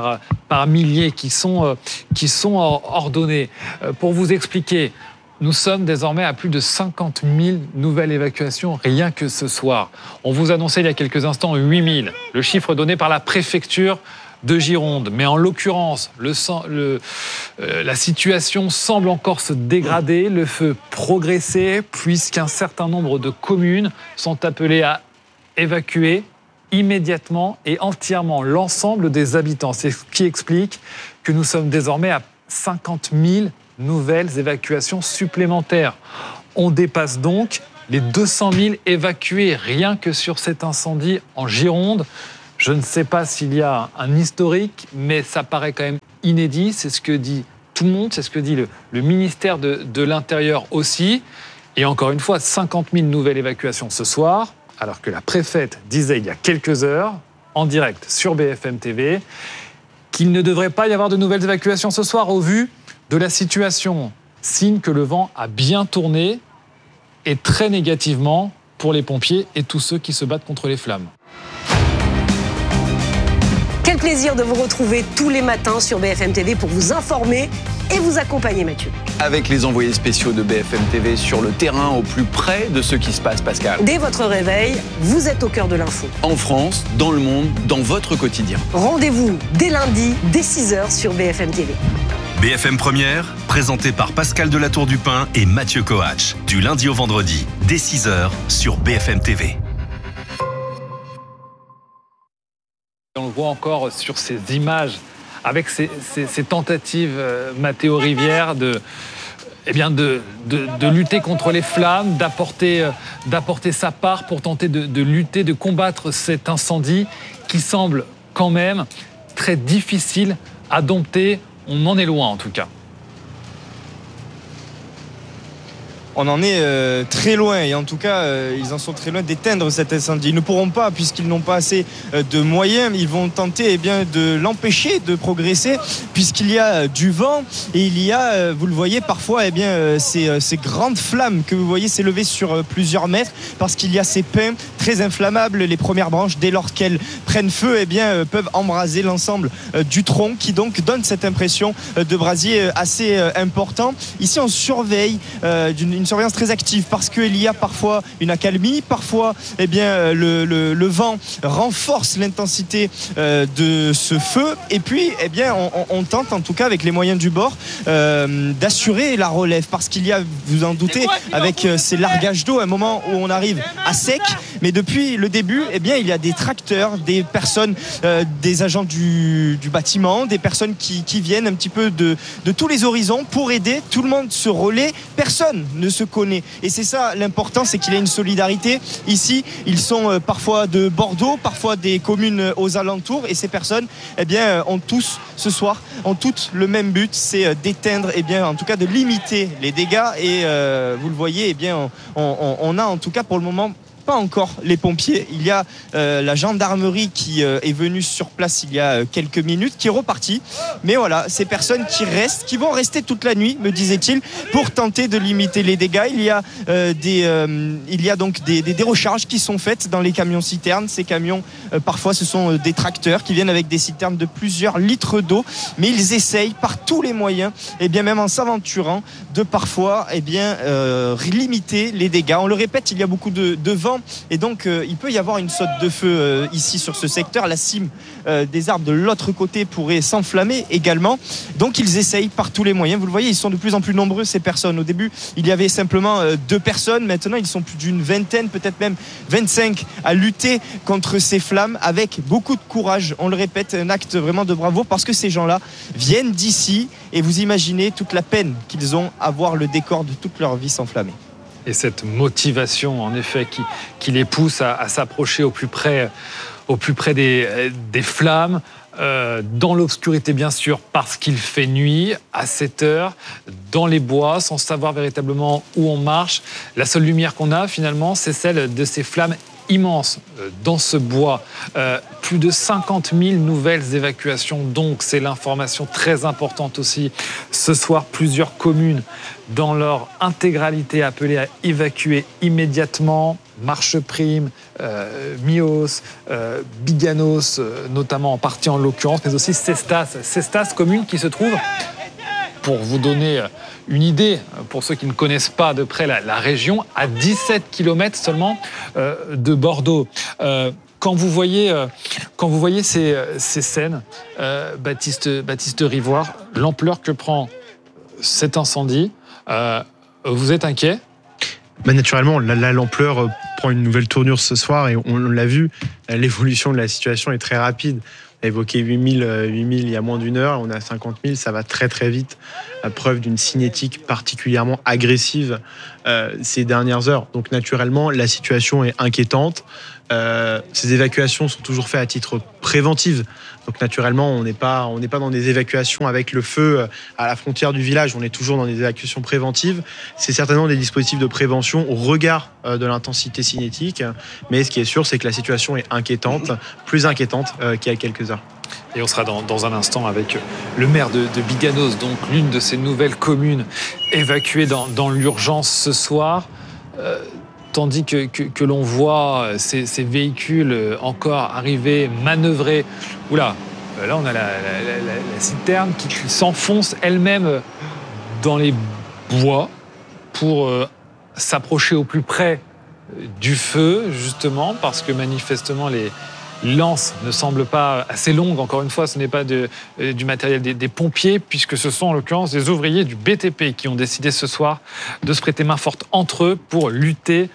par milliers qui sont, euh, qui sont ordonnées. Euh, pour vous expliquer, nous sommes désormais à plus de cinquante mille nouvelles évacuations rien que ce soir. On vous annonçait il y a quelques instants huit mille, le chiffre donné par la préfecture de Gironde. Mais en l'occurrence, le, le, euh, la situation semble encore se dégrader, le feu progresser, puisqu'un certain nombre de communes sont appelées à évacuer immédiatement et entièrement l'ensemble des habitants. C'est ce qui explique que nous sommes désormais à cinquante mille nouvelles évacuations supplémentaires. On dépasse donc les deux cent mille évacués rien que sur cet incendie en Gironde. Je ne sais pas s'il y a un historique, mais ça paraît quand même inédit. C'est ce que dit tout le monde, c'est ce que dit le, le ministère de, de l'Intérieur aussi. Et encore une fois, cinquante mille nouvelles évacuations ce soir, alors que la préfète disait il y a quelques heures, en direct sur B F M T V, qu'il ne devrait pas y avoir de nouvelles évacuations ce soir au vu de la situation. Signe que le vent a bien tourné et très négativement pour les pompiers et tous ceux qui se battent contre les flammes. Quel plaisir de vous retrouver tous les matins sur B F M T V pour vous informer et vous accompagner, Mathieu. Avec les envoyés spéciaux de B F M T V sur le terrain, au plus près de ce qui se passe, Pascal. Dès votre réveil, vous êtes au cœur de l'info. En France, dans le monde, dans votre quotidien. Rendez-vous dès lundi, dès six heures sur B F M T V. B F M Première, présenté par Pascal Delatour-Dupin et Mathieu Coach. Du lundi au vendredi, dès six heures sur B F M T V. On le voit encore sur ces images, avec ces, ces, ces tentatives, euh, Mathéo Rivière, de, eh bien de, de, de lutter contre les flammes, d'apporter, euh, d'apporter sa part pour tenter de, de lutter, de combattre cet incendie qui semble quand même très difficile à dompter. On en est loin en tout cas. On en est euh, très loin et en tout cas euh, ils en sont très loin d'éteindre cet incendie. Ils ne pourront pas puisqu'ils n'ont pas assez euh, de moyens. Ils vont tenter eh bien, de l'empêcher de progresser puisqu'il y a euh, du vent et il y a, euh, vous le voyez parfois, eh bien, euh, ces, euh, ces grandes flammes que vous voyez s'élever sur euh, plusieurs mètres parce qu'il y a ces pins très inflammables. Les premières branches, dès lors qu'elles prennent feu, eh bien, euh, peuvent embraser l'ensemble euh, du tronc qui donc donne cette impression euh, de brasier euh, assez euh, important. Ici on surveille euh, d'une une surveillance très active parce qu'il y a parfois une accalmie, parfois eh bien, le, le, le vent renforce l'intensité euh, de ce feu et puis eh bien, on, on tente en tout cas avec les moyens du bord euh, d'assurer la relève parce qu'il y a, vous en doutez, avec ces largages d'eau, un moment où on arrive à sec, mais depuis le début eh bien, il y a des tracteurs, des personnes, euh, des agents du, du bâtiment, des personnes qui, qui viennent un petit peu de, de tous les horizons pour aider, tout le monde se relaie, personne ne se connaît. Et c'est ça l'important, c'est qu'il y a une solidarité. Ici, ils sont parfois de Bordeaux, parfois des communes aux alentours. Et ces personnes, eh bien, ont tous, ce soir, ont toutes le même but, c'est d'éteindre, eh bien, en tout cas de limiter les dégâts. Et euh, vous le voyez, eh bien, on, on, on a en tout cas pour le moment pas encore les pompiers. Il y a euh, la gendarmerie qui euh, est venue sur place il y a euh, quelques minutes, qui est repartie. Mais voilà, ces personnes qui restent, qui vont rester toute la nuit, me disait-il, pour tenter de limiter les dégâts. Il y a euh, des, euh, il y a donc des, des, des recharges qui sont faites dans les camions citernes. Ces camions, euh, parfois, ce sont euh, des tracteurs qui viennent avec des citernes de plusieurs litres d'eau, mais ils essayent par tous les moyens, et bien même en s'aventurant, de parfois, et bien euh, limiter les dégâts. On le répète, il y a beaucoup de, de vent. Et donc euh, il peut y avoir une saute de feu euh, ici sur ce secteur. La cime euh, des arbres de l'autre côté pourrait s'enflammer également. Donc ils essayent par tous les moyens. Vous le voyez, ils sont de plus en plus nombreux ces personnes. Au début il y avait simplement euh, deux personnes. Maintenant ils sont plus d'une vingtaine, peut-être même vingt-cinq à lutter contre ces flammes avec beaucoup de courage. On le répète, un acte vraiment de bravoure parce que ces gens-là viennent d'ici et vous imaginez toute la peine qu'ils ont à voir le décor de toute leur vie s'enflammer. Et cette motivation, en effet, qui, qui les pousse à, à s'approcher au plus près, au plus près des, des flammes, euh, dans l'obscurité bien sûr, parce qu'il fait nuit, à cette heure, dans les bois, sans savoir véritablement où on marche. La seule lumière qu'on a, finalement, c'est celle de ces flammes immense dans ce bois. Euh, plus de cinquante mille nouvelles évacuations, donc c'est l'information très importante aussi. Ce soir, plusieurs communes dans leur intégralité appelées à évacuer immédiatement. Marcheprime, euh, Mios, euh, Biganos, euh, notamment en partie en l'occurrence, mais aussi Cestas. Cestas, commune qui se trouve, pour vous donner une idée, pour ceux qui ne connaissent pas de près la, la région, à dix-sept kilomètres seulement euh, de Bordeaux. Euh, quand vous voyez, euh, quand vous voyez ces, ces scènes, euh, Baptiste, Baptiste Rivoire, l'ampleur que prend cet incendie, euh, vous êtes inquiet ? Bah naturellement, là, là, l'ampleur euh, prend une nouvelle tournure ce soir et on, on l'a vu, l'évolution de la situation est très rapide. On a évoqué huit mille, huit mille il y a moins d'une heure, on a cinquante mille, ça va très très vite, à preuve d'une cinétique particulièrement agressive euh, ces dernières heures. Donc naturellement, la situation est inquiétante. Euh, ces évacuations sont toujours faites à titre préventif. Donc naturellement, on n'est pas, on n'est pas dans des évacuations avec le feu à la frontière du village, on est toujours dans des évacuations préventives. C'est certainement des dispositifs de prévention au regard de l'intensité cinétique, mais ce qui est sûr, c'est que la situation est inquiétante, plus inquiétante qu'il y a quelques heures. Et on sera dans, dans un instant avec le maire de, de Biganos, donc l'une de ces nouvelles communes évacuées dans, dans l'urgence ce soir. Euh, tandis que, que, que l'on voit ces, ces véhicules encore arriver, manœuvrer. Oula, là on a la, la, la, la citerne qui, qui s'enfonce elle-même dans les bois pour euh, s'approcher au plus près du feu, justement, parce que manifestement les lances ne semblent pas assez longues. Encore une fois, ce n'est pas de, euh, du matériel des, des pompiers, puisque ce sont en l'occurrence des ouvriers du B T P qui ont décidé ce soir de se prêter main forte entre eux pour lutter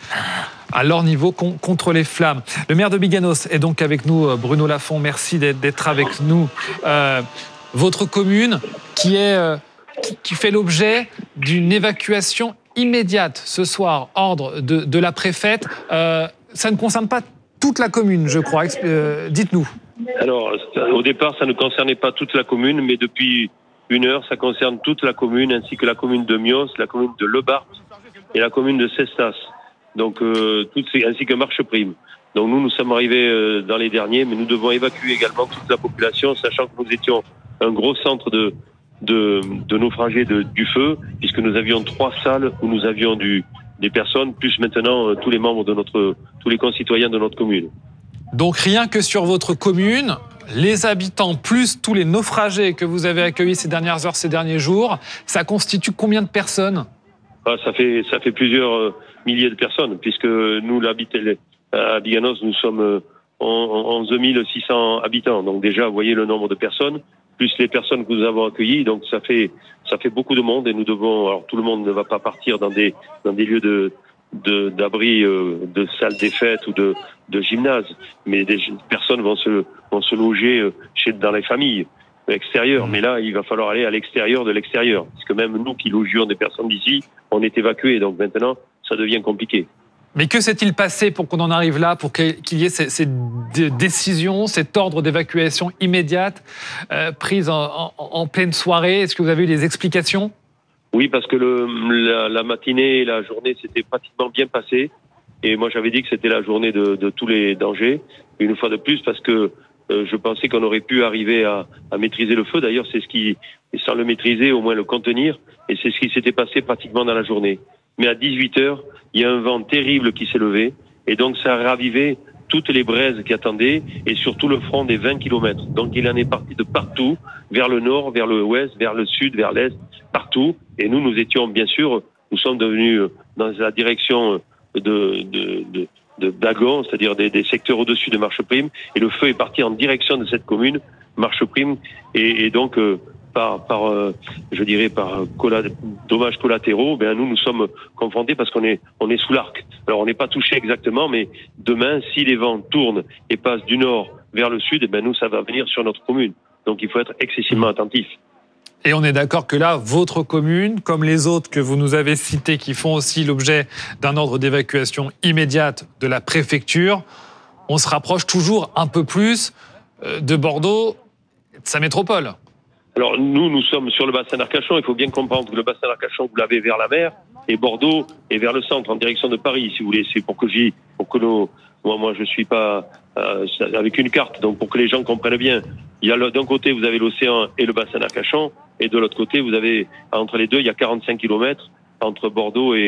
à leur niveau con, contre les flammes. Le maire de Biganos est donc avec nous, Bruno Lafont. Merci d'être, d'être avec nous. Euh, votre commune qui, est, euh, qui, qui fait l'objet d'une évacuation immédiate ce soir, ordre de, de la préfète. Euh, ça ne concerne pas toute la commune, je crois. Euh, dites-nous. Alors, au départ, ça ne concernait pas toute la commune, mais depuis une heure, ça concerne toute la commune, ainsi que la commune de Mios, la commune de Lebart et la commune de Cestas. Donc, euh, toutes ces, ainsi que Marcheprime. Donc, nous, nous sommes arrivés euh, dans les derniers, mais nous devons évacuer également toute la population, sachant que nous étions un gros centre de, de, de naufragés de, du feu, puisque nous avions trois salles où nous avions du des personnes, plus maintenant euh, tous les membres de notre, tous les concitoyens de notre commune. Donc rien que sur votre commune, les habitants plus tous les naufragés que vous avez accueillis ces dernières heures, ces derniers jours, ça constitue combien de personnes ? Ah, ça fait ça fait plusieurs euh, milliers de personnes, puisque nous, l'habité, à Biganos, nous sommes euh, onze mille six cents habitants. Donc déjà, vous voyez le nombre de personnes, plus les personnes que nous avons accueillies. Donc ça fait ça fait beaucoup de monde et nous devons. Alors tout le monde ne va pas partir dans des dans des lieux de de d'abri, euh, de salles des fêtes ou de de gymnase, mais des personnes vont se vont se loger chez dans les familles extérieures. Mais là, il va falloir aller à l'extérieur de l'extérieur, parce que même nous qui logions des personnes d'ici, on est évacués. Donc maintenant, ça devient compliqué. Mais que s'est-il passé pour qu'on en arrive là, pour qu'il y ait ces, ces décisions, cet ordre d'évacuation immédiate euh, prise en, en, en pleine soirée ? Est-ce que vous avez eu des explications ? Oui, parce que le, la, la matinée et la journée s'étaient pratiquement bien passées. Et moi, j'avais dit que c'était la journée de, de tous les dangers. Une fois de plus, parce que euh, je pensais qu'on aurait pu arriver à, à maîtriser le feu. D'ailleurs, c'est ce qui, sans le maîtriser, au moins le contenir. Et c'est ce qui s'était passé pratiquement dans la journée. Mais à dix-huit heures, il y a un vent terrible qui s'est levé. Et donc, ça a ravivé toutes les braises qui attendaient et surtout le front des vingt kilomètres. Donc, il en est parti de partout, vers le nord, vers le ouest, vers le sud, vers l'est, partout. Et nous, nous étions, bien sûr, nous sommes devenus dans la direction de, de, de, de Dagon, c'est-à-dire des, des secteurs au-dessus de Marcheprime. Et le feu est parti en direction de cette commune, Marcheprime. Et, et donc, euh, par, par euh, je dirais, par colla- dommages collatéraux, ben nous, nous sommes confrontés parce qu'on est, on est sous l'arc. Alors, on n'est pas touché exactement, mais demain, si les vents tournent et passent du nord vers le sud, ben nous, ça va venir sur notre commune. Donc, il faut être excessivement attentif. Et on est d'accord que là, votre commune, comme les autres que vous nous avez citées, qui font aussi l'objet d'un ordre d'évacuation immédiate de la préfecture, on se rapproche toujours un peu plus de Bordeaux, de sa métropole. Alors nous, nous sommes sur le bassin d'Arcachon. Il faut bien comprendre que le bassin d'Arcachon, vous l'avez vers la mer, et Bordeaux est vers le centre, en direction de Paris, si vous voulez. C'est pour que j'y, pour que nos, moi, moi, je suis pas euh, avec une carte, donc pour que les gens comprennent bien. Il y a d'un côté, vous avez l'océan et le bassin d'Arcachon, et de l'autre côté, vous avez entre les deux, il y a quarante-cinq kilomètres entre Bordeaux et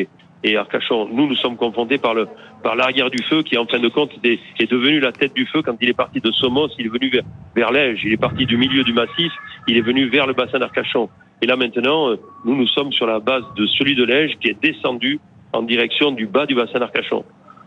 et Arcachon. Nous, nous sommes confrontés par le par l'arrière du feu qui, en fin de compte, est, est devenu la tête du feu. Quand il est parti de Somos, il est venu vers, vers l'Ège. Il est parti du milieu du massif, il est venu vers le bassin d'Arcachon. Et là, maintenant, nous, nous sommes sur la base de celui de l'Ège qui est descendu en direction du bas du bassin d'Arcachon.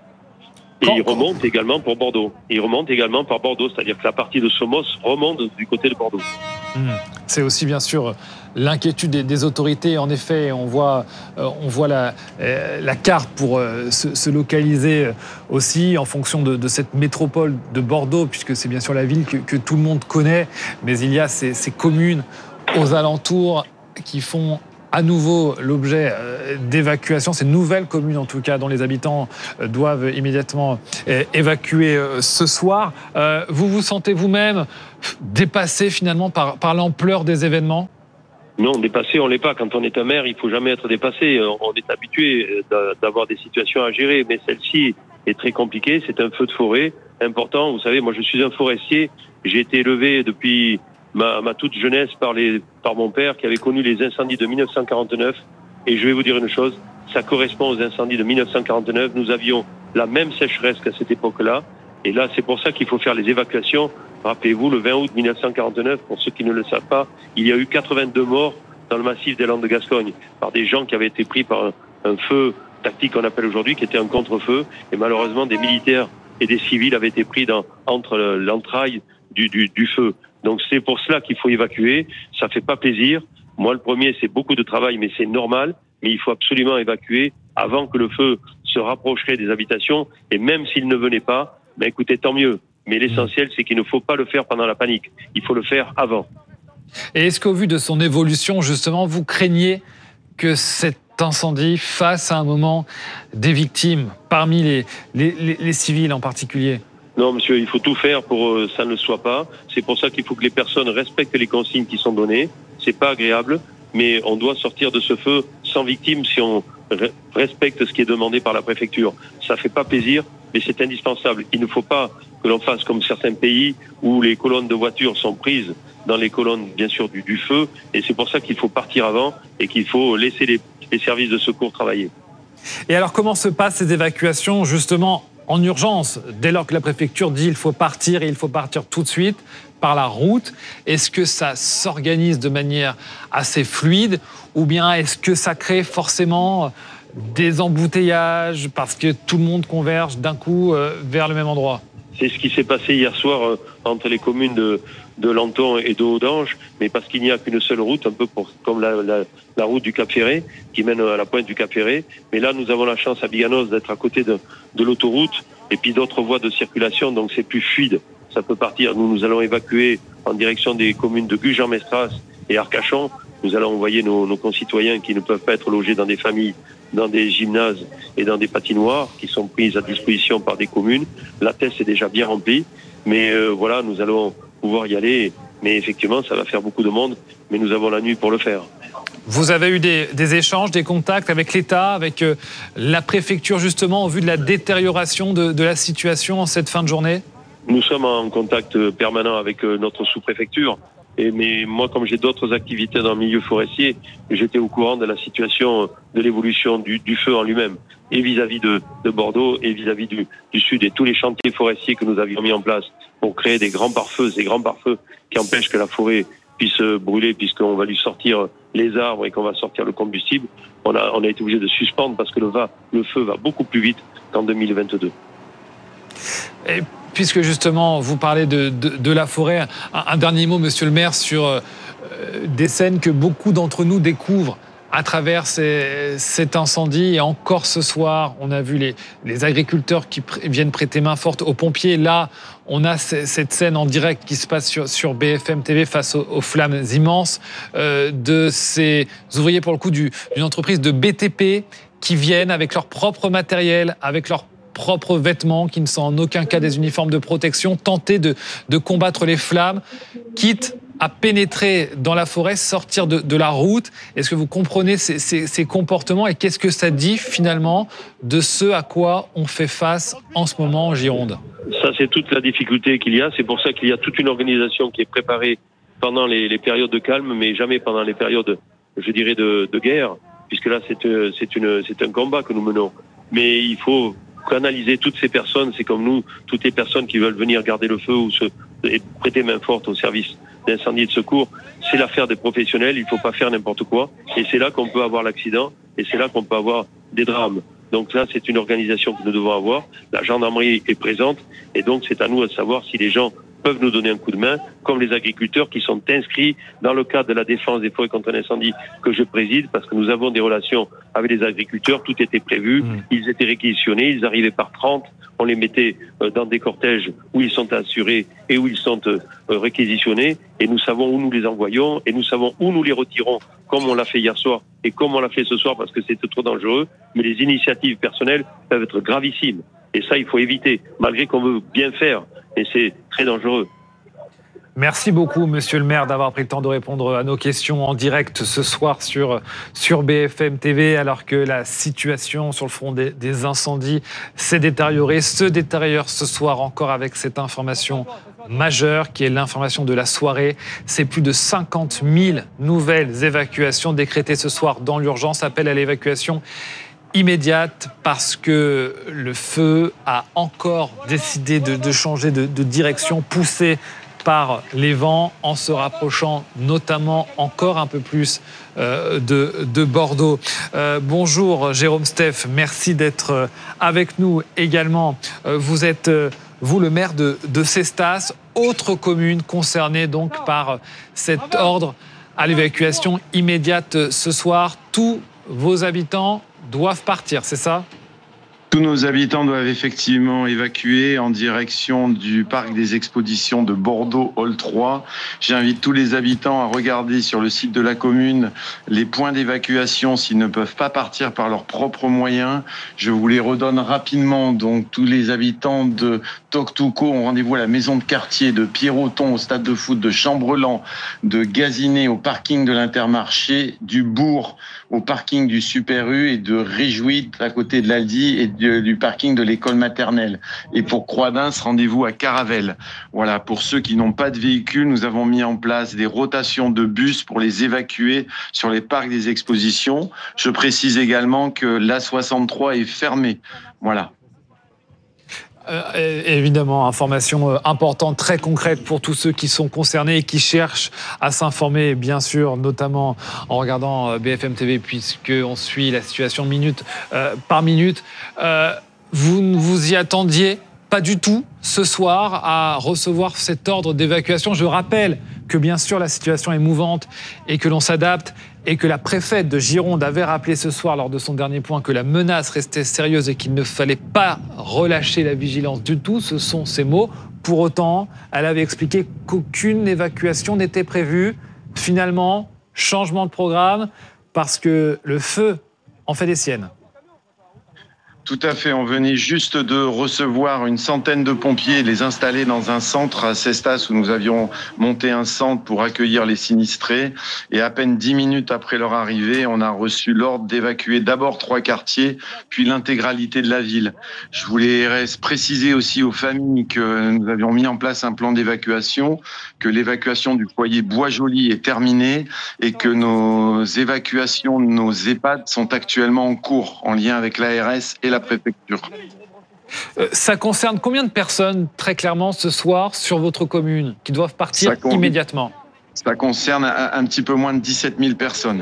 Et il remonte également pour Bordeaux. Il remonte également par Bordeaux, c'est-à-dire que la partie de Somos remonte du côté de Bordeaux. Mmh. C'est aussi bien sûr l'inquiétude des, des autorités. En effet, on voit, euh, on voit la, euh, la carte pour euh, se, se localiser aussi en fonction de, de cette métropole de Bordeaux, puisque c'est bien sûr la ville que, que tout le monde connaît, mais il y a ces, ces communes aux alentours qui font à nouveau l'objet d'évacuation, ces nouvelles communes en tout cas dont les habitants doivent immédiatement évacuer ce soir. Vous vous sentez vous-même dépassé finalement par, par l'ampleur des événements ? Non, dépassé, on l'est pas. Quand on est un maire, il faut jamais être dépassé. On est habitué d'avoir des situations à gérer, mais celle-ci est très compliquée. C'est un feu de forêt important. Vous savez, moi je suis un forestier. J'ai été élevé depuis Ma, ma toute jeunesse par, les, par mon père qui avait connu les incendies de mille neuf cent quarante-neuf. Et je vais vous dire une chose, ça correspond aux incendies de mille neuf cent quarante-neuf. Nous avions la même sécheresse qu'à cette époque-là. Et là, c'est pour ça qu'il faut faire les évacuations. Rappelez-vous, le vingt août mille neuf cent quarante-neuf, pour ceux qui ne le savent pas, il y a eu quatre-vingt-deux morts dans le massif des Landes de Gascogne par des gens qui avaient été pris par un, un feu tactique qu'on appelle aujourd'hui, qui était un contre-feu. Et malheureusement, des militaires et des civils avaient été pris dans, entre l'entraille du, du, du feu. Donc c'est pour cela qu'il faut évacuer. Ça fait pas plaisir. Moi, le premier, c'est beaucoup de travail, mais c'est normal. Mais il faut absolument évacuer avant que le feu se rapprocherait des habitations. Et même s'il ne venait pas, ben écoutez, tant mieux. Mais l'essentiel, c'est qu'il ne faut pas le faire pendant la panique. Il faut le faire avant. Et est-ce qu'au vu de son évolution, justement, vous craignez que cet incendie fasse à un moment des victimes, parmi les, les, les, les civils en particulier ? Non, monsieur, il faut tout faire pour que ça ne le soit pas. C'est pour ça qu'il faut que les personnes respectent les consignes qui sont données. C'est pas agréable, mais on doit sortir de ce feu sans victime si on respecte ce qui est demandé par la préfecture. Ça fait pas plaisir, mais c'est indispensable. Il ne faut pas que l'on fasse comme certains pays où les colonnes de voitures sont prises dans les colonnes, bien sûr, du, du feu. Et c'est pour ça qu'il faut partir avant et qu'il faut laisser les, les services de secours travailler. Et alors, comment se passent ces évacuations, justement, en urgence, dès lors que la préfecture dit qu'il faut partir et il faut partir tout de suite par la route? Est-ce que ça s'organise de manière assez fluide ou bien est-ce que ça crée forcément des embouteillages parce que tout le monde converge d'un coup vers le même endroit? C'est ce qui s'est passé hier soir entre les communes de, de Lanton et de Haudange, mais parce qu'il n'y a qu'une seule route, un peu pour, comme la, la, la route du Cap Ferré, qui mène à la pointe du Cap Ferré. Mais là, nous avons la chance à Biganos d'être à côté de, de l'autoroute et puis d'autres voies de circulation, donc c'est plus fluide. Ça peut partir. Nous, nous allons évacuer en direction des communes de Gujan-Mestras et Arcachon. Nous allons envoyer nos, nos concitoyens qui ne peuvent pas être logés dans des familles, dans des gymnases et dans des patinoires qui sont prises à disposition par des communes. La test est déjà bien remplie, mais euh, voilà, nous allons pouvoir y aller. Mais effectivement, ça va faire beaucoup de monde, mais nous avons la nuit pour le faire. Vous avez eu des, des échanges, des contacts avec l'État, avec euh, la préfecture justement, au vu de la détérioration de, de la situation en cette fin de journée? Nous sommes en contact permanent avec euh, notre sous-préfecture. Et mais moi, comme j'ai d'autres activités dans le milieu forestier, j'étais au courant de la situation, de l'évolution du, du feu en lui-même, et vis-à-vis de, de Bordeaux, et vis-à-vis du, du Sud, et tous les chantiers forestiers que nous avions mis en place pour créer des grands pare-feux, des grands pare-feux qui empêchent que la forêt puisse brûler, puisqu'on va lui sortir les arbres et qu'on va sortir le combustible. On a, on a été obligé de suspendre parce que le, va, le feu va beaucoup plus vite qu'en deux mille vingt-deux. Et puisque justement vous parlez de, de, de la forêt, un, un dernier mot, monsieur le maire, sur euh, des scènes que beaucoup d'entre nous découvrent à travers ces, cet incendie. Et encore ce soir, on a vu les, les agriculteurs qui pr- viennent prêter main forte aux pompiers. Là, on a c- cette scène en direct qui se passe sur, sur B F M T V face aux, aux flammes immenses euh, de ces ouvriers, pour le coup, du, d'une entreprise de B T P qui viennent avec leur propre matériel, avec leur propres vêtements, qui ne sont en aucun cas des uniformes de protection, tenter de, de combattre les flammes, quitte à pénétrer dans la forêt, sortir de, de la route. Est-ce que vous comprenez ces, ces, ces comportements et qu'est-ce que ça dit finalement de ce à quoi on fait face en ce moment en Gironde? Ça, c'est toute la difficulté qu'il y a. C'est pour ça qu'il y a toute une organisation qui est préparée pendant les, les périodes de calme, mais jamais pendant les périodes, je dirais, de, de guerre. puisque là c'est, euh, c'est, une, c'est un combat que nous menons. Mais il faut canaliser toutes ces personnes, c'est comme nous, toutes les personnes qui veulent venir garder le feu ou se, et prêter main forte au service d'incendie et de secours, c'est l'affaire des professionnels, il ne faut pas faire n'importe quoi, et c'est là qu'on peut avoir l'accident, et c'est là qu'on peut avoir des drames. Donc là, c'est une organisation que nous devons avoir, la gendarmerie est présente, et donc c'est à nous de savoir si les gens peuvent nous donner un coup de main, comme les agriculteurs qui sont inscrits dans le cadre de la défense des forêts contre l'incendie que je préside, parce que nous avons des relations avec les agriculteurs, tout était prévu, mmh. ils étaient réquisitionnés, ils arrivaient par trente, on les mettait dans des cortèges où ils sont assurés et où ils sont réquisitionnés, et nous savons où nous les envoyons, et nous savons où nous les retirons, comme on l'a fait hier soir, et comme on l'a fait ce soir, parce que c'était trop dangereux, mais les initiatives personnelles peuvent être gravissimes, et ça, il faut éviter, malgré qu'on veut bien faire, et c'est très dangereux. Merci beaucoup, monsieur le maire, d'avoir pris le temps de répondre à nos questions en direct ce soir sur, sur B F M T V, alors que la situation sur le front des, des incendies s'est détériorée, se détériore ce soir encore avec cette information majeure qui est l'information de la soirée. C'est plus de cinquante mille nouvelles évacuations décrétées ce soir dans l'urgence. Appel à l'évacuation immédiate parce que le feu a encore décidé de, de changer de, de direction, poussé par les vents, en se rapprochant notamment encore un peu plus euh, de, de Bordeaux. Euh, bonjour Jérôme Steph, merci d'être avec nous également. Euh, vous êtes, euh, vous, le maire de, de Cestas, autre commune concernée donc par cet ordre à l'évacuation immédiate ce soir. Tous vos habitants doivent partir, c'est ça ? Tous nos habitants doivent effectivement évacuer en direction du parc des expositions de Bordeaux Hall trois. J'invite tous les habitants à regarder sur le site de la commune les points d'évacuation s'ils ne peuvent pas partir par leurs propres moyens. Je vous les redonne rapidement. Donc tous les habitants de Toctouco ont rendez-vous à la maison de quartier, de Pierroton au stade de foot, de Chambrelan, de Gazinet au parking de l'Intermarché, du Bourg au parking du Super U et de Réjouit à côté de l'Aldi et de, du parking de l'école maternelle. Et pour Croix-d'Ins, rendez-vous à Caravelle. Voilà, pour ceux qui n'ont pas de véhicule, nous avons mis en place des rotations de bus pour les évacuer sur les parcs des expositions. Je précise également que l'A soixante-trois est fermée. Voilà. Euh, évidemment, information euh, importante, très concrète pour tous ceux qui sont concernés et qui cherchent à s'informer, bien sûr, notamment en regardant euh, B F M T V, puisqu'on suit la situation minute euh, par minute. Euh, vous ne vous y attendiez pas du tout ce soir à recevoir cet ordre d'évacuation. Je rappelle que, bien sûr, la situation est mouvante et que l'on s'adapte, et que la préfète de Gironde avait rappelé ce soir lors de son dernier point que la menace restait sérieuse et qu'il ne fallait pas relâcher la vigilance du tout. Ce sont ses mots. Pour autant, elle avait expliqué qu'aucune évacuation n'était prévue. Finalement, changement de programme parce que le feu en fait des siennes. Tout à fait. On venait juste de recevoir une centaine de pompiers et les installer dans un centre à Cestas où nous avions monté un centre pour accueillir les sinistrés. Et à peine dix minutes après leur arrivée, on a reçu l'ordre d'évacuer d'abord trois quartiers, puis l'intégralité de la ville. Je voulais préciser aussi aux familles que nous avions mis en place un plan d'évacuation, que l'évacuation du foyer Bois-Joli est terminée et que nos évacuations de nos EHPAD sont actuellement en cours en lien avec l'A R S et la préfecture. Ça concerne combien de personnes, très clairement, ce soir, sur votre commune, qui doivent partir ça con... immédiatement ? Ça concerne un, un petit peu moins de dix-sept mille personnes.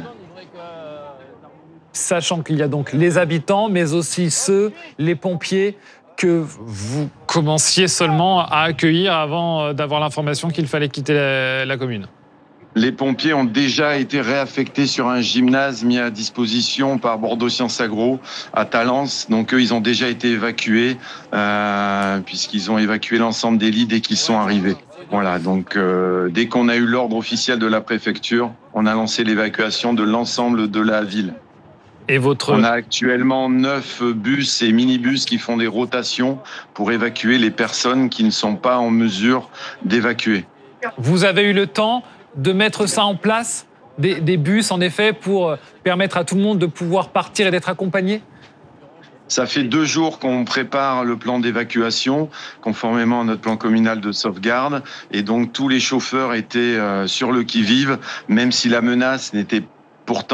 Sachant qu'il y a donc les habitants, mais aussi ceux, les pompiers, que vous commenciez seulement à accueillir avant d'avoir l'information qu'il fallait quitter la, la commune. Les pompiers ont déjà été réaffectés sur un gymnase mis à disposition par Bordeaux Sciences Agro à Talence. Donc eux, ils ont déjà été évacués euh, puisqu'ils ont évacué l'ensemble des lits dès qu'ils sont arrivés. Voilà, donc euh, dès qu'on a eu l'ordre officiel de la préfecture, on a lancé l'évacuation de l'ensemble de la ville. Et votre... On a actuellement neuf bus et minibus qui font des rotations pour évacuer les personnes qui ne sont pas en mesure d'évacuer. Vous avez eu le temps de mettre ça en place, des, des bus en effet, pour permettre à tout le monde de pouvoir partir et d'être accompagné ? Ça fait deux jours qu'on prépare le plan d'évacuation, conformément à notre plan communal de sauvegarde. Et donc tous les chauffeurs étaient euh, sur le qui-vive, même si la menace n'était pourtant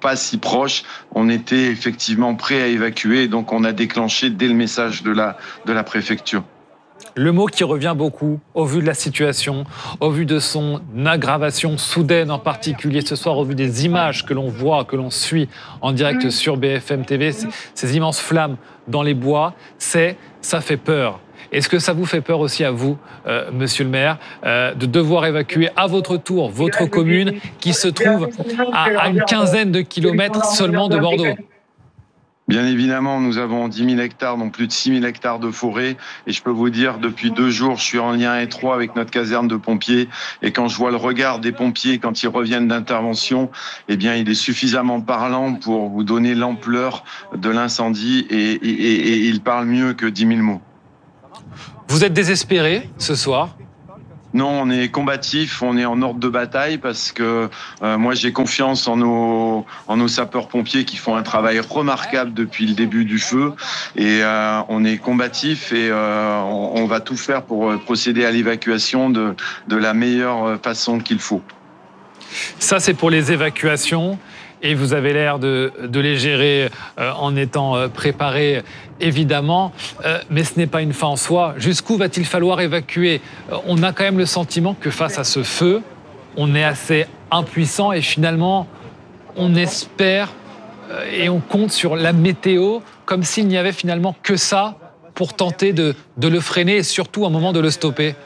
pas si proche, on était effectivement prêt à évacuer. Donc on a déclenché dès le message de la, de la préfecture. Le mot qui revient beaucoup au vu de la situation, au vu de son aggravation soudaine en particulier ce soir, au vu des images que l'on voit, que l'on suit en direct sur B F M T V, ces immenses flammes dans les bois, c'est « ça fait peur ». Est-ce que ça vous fait peur aussi à vous, euh, monsieur le maire, euh, de devoir évacuer à votre tour votre commune qui se trouve à, à une quinzaine de kilomètres seulement de Bordeaux ? Bien évidemment, nous avons dix mille hectares, donc plus de six mille hectares de forêt. Et je peux vous dire, depuis deux jours, je suis en lien étroit avec notre caserne de pompiers. Et quand je vois le regard des pompiers quand ils reviennent d'intervention, eh bien, il est suffisamment parlant pour vous donner l'ampleur de l'incendie. Et, et, et, et il parle mieux que dix mille mots. Vous êtes désespéré ce soir ? Non, on est combatif, on est en ordre de bataille parce que euh, moi j'ai confiance en nos, en nos sapeurs-pompiers qui font un travail remarquable depuis le début du feu et euh, on est combatif et euh, on, on va tout faire pour procéder à l'évacuation de, de la meilleure façon qu'il faut. Ça c'est pour les évacuations. Et vous avez l'air de, de les gérer euh, en étant euh, préparé, évidemment. Euh, mais ce n'est pas une fin en soi. Jusqu'où va-t-il falloir évacuer ? euh, On a quand même le sentiment que face à ce feu, on est assez impuissant et finalement, on espère euh, et on compte sur la météo comme s'il n'y avait finalement que ça pour tenter de, de le freiner et surtout un moment de le stopper.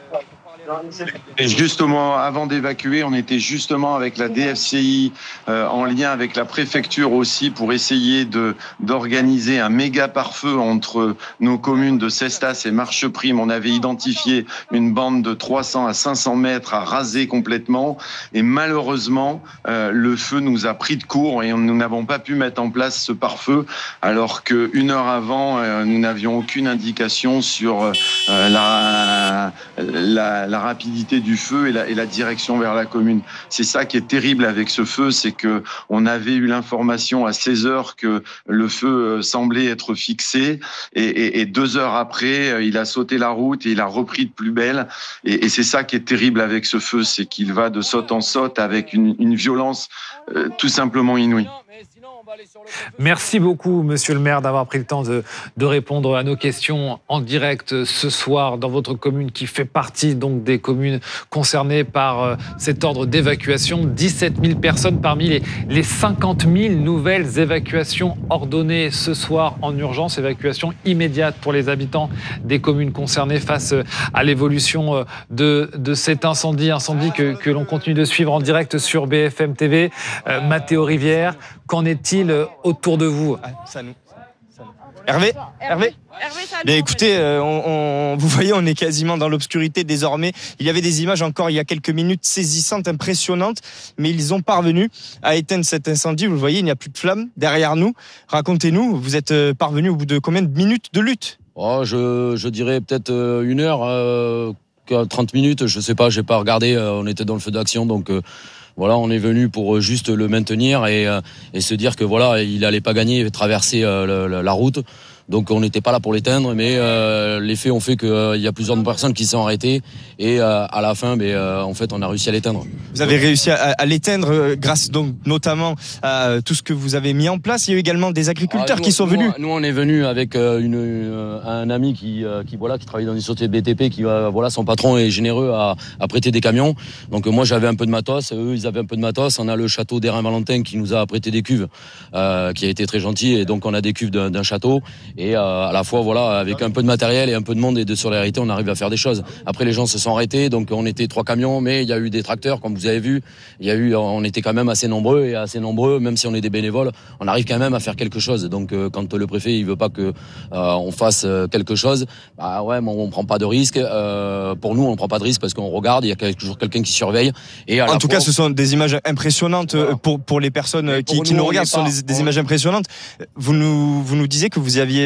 Et justement, avant d'évacuer, on était justement avec la D F C I euh, en lien avec la préfecture aussi pour essayer de d'organiser un méga pare-feu entre nos communes de Cestas et Marcheprime. On avait identifié une bande de trois cents à cinq cents mètres à raser complètement et malheureusement, euh, le feu nous a pris de court et nous n'avons pas pu mettre en place ce pare-feu alors qu'une heure avant, euh, nous n'avions aucune indication sur euh, la, la, la rapidité du feu et la, et la direction vers la commune. C'est ça qui est terrible avec ce feu, c'est que on avait eu l'information à seize heures que le feu semblait être fixé et, et, et deux heures après, il a sauté la route et il a repris de plus belle. Et, et c'est ça qui est terrible avec ce feu, c'est qu'il va de saute en saute avec une, une violence euh, tout simplement inouïe. Merci beaucoup, monsieur le maire, d'avoir pris le temps de, de répondre à nos questions en direct ce soir dans votre commune qui fait partie donc des communes concernées par euh, cet ordre d'évacuation. dix-sept mille personnes parmi les, les cinquante mille nouvelles évacuations ordonnées ce soir en urgence, évacuation immédiate pour les habitants des communes concernées face à l'évolution de, de cet incendie, incendie que, que l'on continue de suivre en direct sur B F M T V. Euh, Mathéo Rivière, qu'en est-il autour de vous? Ça nous... Hervé, Hervé, Hervé Bien, écoutez, euh, on, on, vous voyez, on est quasiment dans l'obscurité désormais. Il y avait des images encore il y a quelques minutes saisissantes, impressionnantes, mais ils ont parvenu à éteindre cet incendie. Vous le voyez, il n'y a plus de flammes derrière nous. Racontez-nous, vous êtes parvenu au bout de combien de minutes de lutte? Oh, je, je dirais peut-être une heure, euh, trente minutes, je sais pas, j'ai pas regardé. Euh, on était dans le feu d'action, donc. Euh, Voilà, on est venu pour juste le maintenir et, et se dire que voilà, il allait pas gagner et traverser la, la route. Donc on n'était pas là pour l'éteindre, mais euh, les faits ont fait qu'il euh, y a plusieurs personnes qui sont arrêtées et euh, à la fin, mais, euh, en fait, on a réussi à l'éteindre. Vous avez réussi à, à l'éteindre grâce donc notamment à tout ce que vous avez mis en place. Il y a eu également des agriculteurs ah, nous, qui sont nous, venus. Nous, on est venus avec euh, une, euh, un ami qui, euh, qui voilà, qui travaille dans une société de B T P, qui euh, voilà, son patron est généreux à, à prêter des camions. Donc euh, moi, j'avais un peu de matos, eux, ils avaient un peu de matos. On a le château d'Hérin-Valentin qui nous a prêté des cuves, euh, qui a été très gentil, et donc on a des cuves d'un, d'un château et euh, à la fois voilà, avec un peu de matériel et un peu de monde et de solidarité, on arrive à faire des choses. Après, les gens se sont arrêtés, donc on était trois camions, mais il y a eu des tracteurs, comme vous avez vu. Il y a eu, on était quand même assez nombreux et assez nombreux, même si on est des bénévoles, on arrive quand même à faire quelque chose. Donc, euh, quand le préfet il veut pas que euh, on fasse quelque chose, bah ouais, on, on prend pas de risque. Euh, pour nous, on prend pas de risque parce qu'on regarde, il y a toujours quelqu'un qui surveille. Et à en la tout fois, cas, ce sont des images impressionnantes pour pour les personnes qui, qui nous regardent. Ce sont des, des images impressionnantes. Vous nous vous nous disiez que vous aviez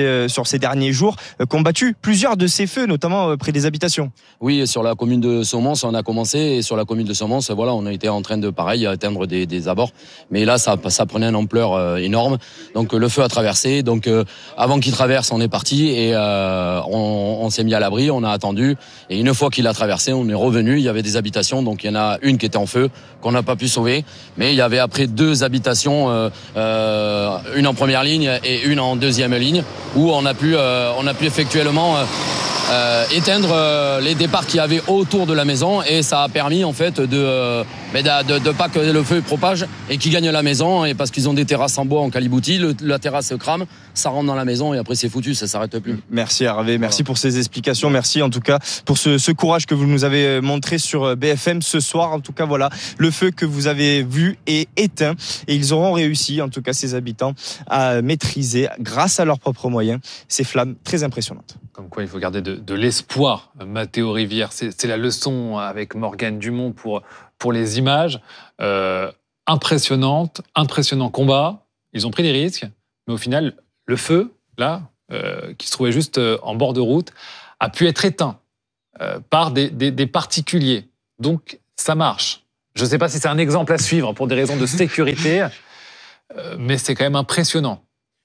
ces, sur ces derniers jours, combattu plusieurs de ces feux, notamment près des habitations. Oui, sur la commune de Saumons, on a commencé, et sur la commune de Saumons, voilà, on a été en train de, pareil, atteindre des, des abords. Mais là, ça, ça prenait une ampleur euh, énorme. Donc le feu a traversé. Donc euh, avant qu'il traverse, on est parti et euh, on, on s'est mis à l'abri, on a attendu. Et une fois qu'il a traversé, on est revenu. Il y avait des habitations, donc il y en a une qui était en feu, qu'on n'a pas pu sauver. Mais il y avait après deux habitations, euh, euh, une en première ligne et une en deuxième ligne, où on a pu, euh, on a pu effectuellement euh, euh, éteindre euh, les départs qu'il y avait autour de la maison, et ça a permis en fait de, euh, de, de, de pas que le feu propage et qu'il gagne la maison. Et parce qu'ils ont des terrasses en bois en caliboutis, le, la terrasse se crame, ça rentre dans la maison et après c'est foutu, ça s'arrête plus. Merci Hervé, merci pour ces explications, merci en tout cas pour ce, ce courage que vous nous avez montré sur B F M ce soir. En tout cas voilà, le feu que vous avez vu est éteint et ils auront réussi, en tout cas ces habitants, à maîtriser grâce à leurs propres moyens ces flammes très impressionnantes. Comme quoi il faut garder de, de l'espoir. Mathéo Rivière, c'est, c'est la leçon avec Morgane Dumont pour, pour les images. Euh, impressionnante, impressionnant combat. Ils ont pris des risques, mais au final, le feu, là, euh, qui se trouvait juste en bord de route, a pu être éteint euh, par des, des, des particuliers. Donc, ça marche. Je ne sais pas si c'est un exemple à suivre pour des raisons de sécurité, euh, mais c'est quand même impressionnant.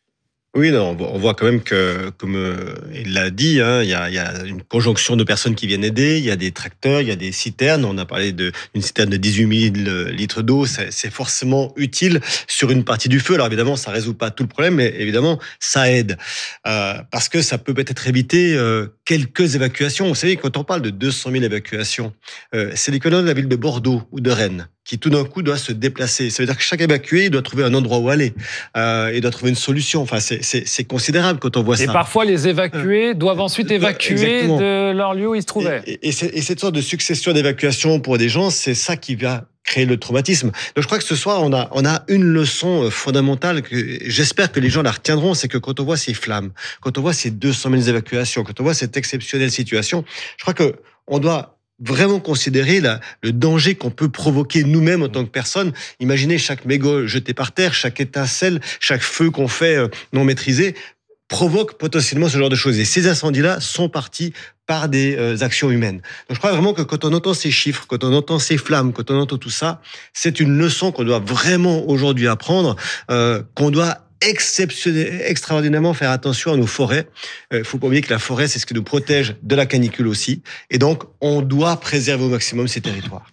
Oui, non, on voit quand même que, comme euh, il l'a dit, hein, il y a, il y a une conjonction de personnes qui viennent aider. Il y a des tracteurs, il y a des citernes. On a parlé de, d'une citerne de dix-huit mille litres d'eau. C'est, c'est forcément utile sur une partie du feu. Alors évidemment, ça résout pas tout le problème, mais évidemment, ça aide. Euh, parce que ça peut peut-être éviter euh, quelques évacuations. Vous savez, quand on parle de deux cent mille évacuations, euh, c'est l'équivalent de la ville de Bordeaux ou de Rennes, qui tout d'un coup doit se déplacer. Ça veut dire que chaque évacué il doit trouver un endroit où aller, euh, il doit trouver une solution. Enfin, c'est, c'est, c'est considérable quand on voit et ça. Et parfois, les évacués euh, doivent ensuite évacuer exactement. de leur lieu où ils se trouvaient. Et, et, et, c'est, et cette sorte de succession d'évacuations pour des gens, c'est ça qui va créer le traumatisme. Donc je crois que ce soir, on a, on a une leçon fondamentale que j'espère que les gens la retiendront, c'est que quand on voit ces flammes, quand on voit ces deux cent mille évacuations, quand on voit cette exceptionnelle situation, je crois que on doit vraiment considérer la, le danger qu'on peut provoquer nous-mêmes en tant que personne. Imaginez chaque mégot jeté par terre, chaque étincelle, chaque feu qu'on fait euh, non maîtrisé provoque potentiellement ce genre de choses. Et ces incendies-là sont partis par des euh, actions humaines. Donc je crois vraiment que quand on entend ces chiffres, quand on entend ces flammes, quand on entend tout ça, c'est une leçon qu'on doit vraiment aujourd'hui apprendre, euh, qu'on doit extraordinairement faire attention à nos forêts. Il euh, faut pas oublier que la forêt, c'est ce qui nous protège de la canicule aussi. Et donc, on doit préserver au maximum ces territoires.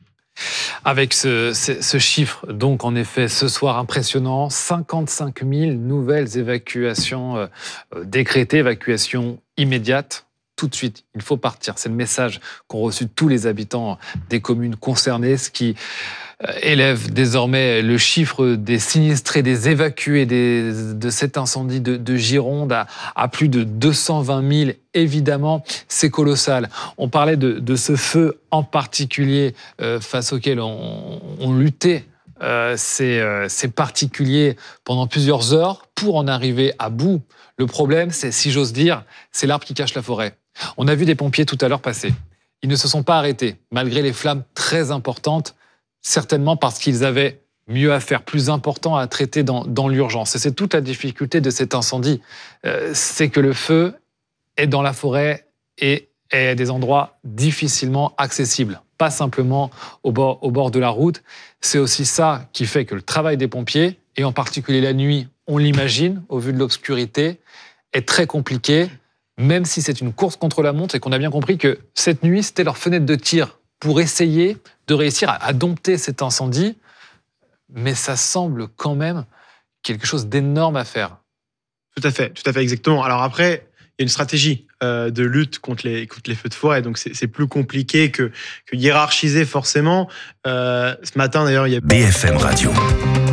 Avec ce, ce, ce chiffre, donc en effet, ce soir impressionnant, cinquante-cinq mille nouvelles évacuations euh, décrétées, évacuations immédiates. Tout de suite, il faut partir. C'est le message qu'ont reçu tous les habitants des communes concernées, ce qui élève désormais le chiffre des sinistrés, des évacués des, de cet incendie de, de Gironde à, à plus de deux cent vingt mille. Évidemment, c'est colossal. On parlait de, de ce feu en particulier euh, face auquel on, on luttait euh, ces, euh, ces particuliers pendant plusieurs heures pour en arriver à bout. Le problème, c'est, si j'ose dire, c'est l'arbre qui cache la forêt. On a vu des pompiers tout à l'heure passer. Ils ne se sont pas arrêtés, malgré les flammes très importantes, certainement parce qu'ils avaient mieux à faire, plus important à traiter dans, dans l'urgence. Et c'est toute la difficulté de cet incendie. Euh, c'est que le feu est dans la forêt et est à des endroits difficilement accessibles, pas simplement au bord, au bord de la route. C'est aussi ça qui fait que le travail des pompiers, et en particulier la nuit, on l'imagine, au vu de l'obscurité, est très compliqué, même si c'est une course contre la montre et qu'on a bien compris que cette nuit, c'était leur fenêtre de tir pour essayer de réussir à, à dompter cet incendie. Mais ça semble quand même quelque chose d'énorme à faire. Tout à fait, tout à fait, exactement. Alors après, il y a une stratégie euh, de lutte contre les, contre les feux de forêt, donc c'est, c'est plus compliqué que, que hiérarchiser forcément. Euh, ce matin, d'ailleurs, il y a... B F M Radio.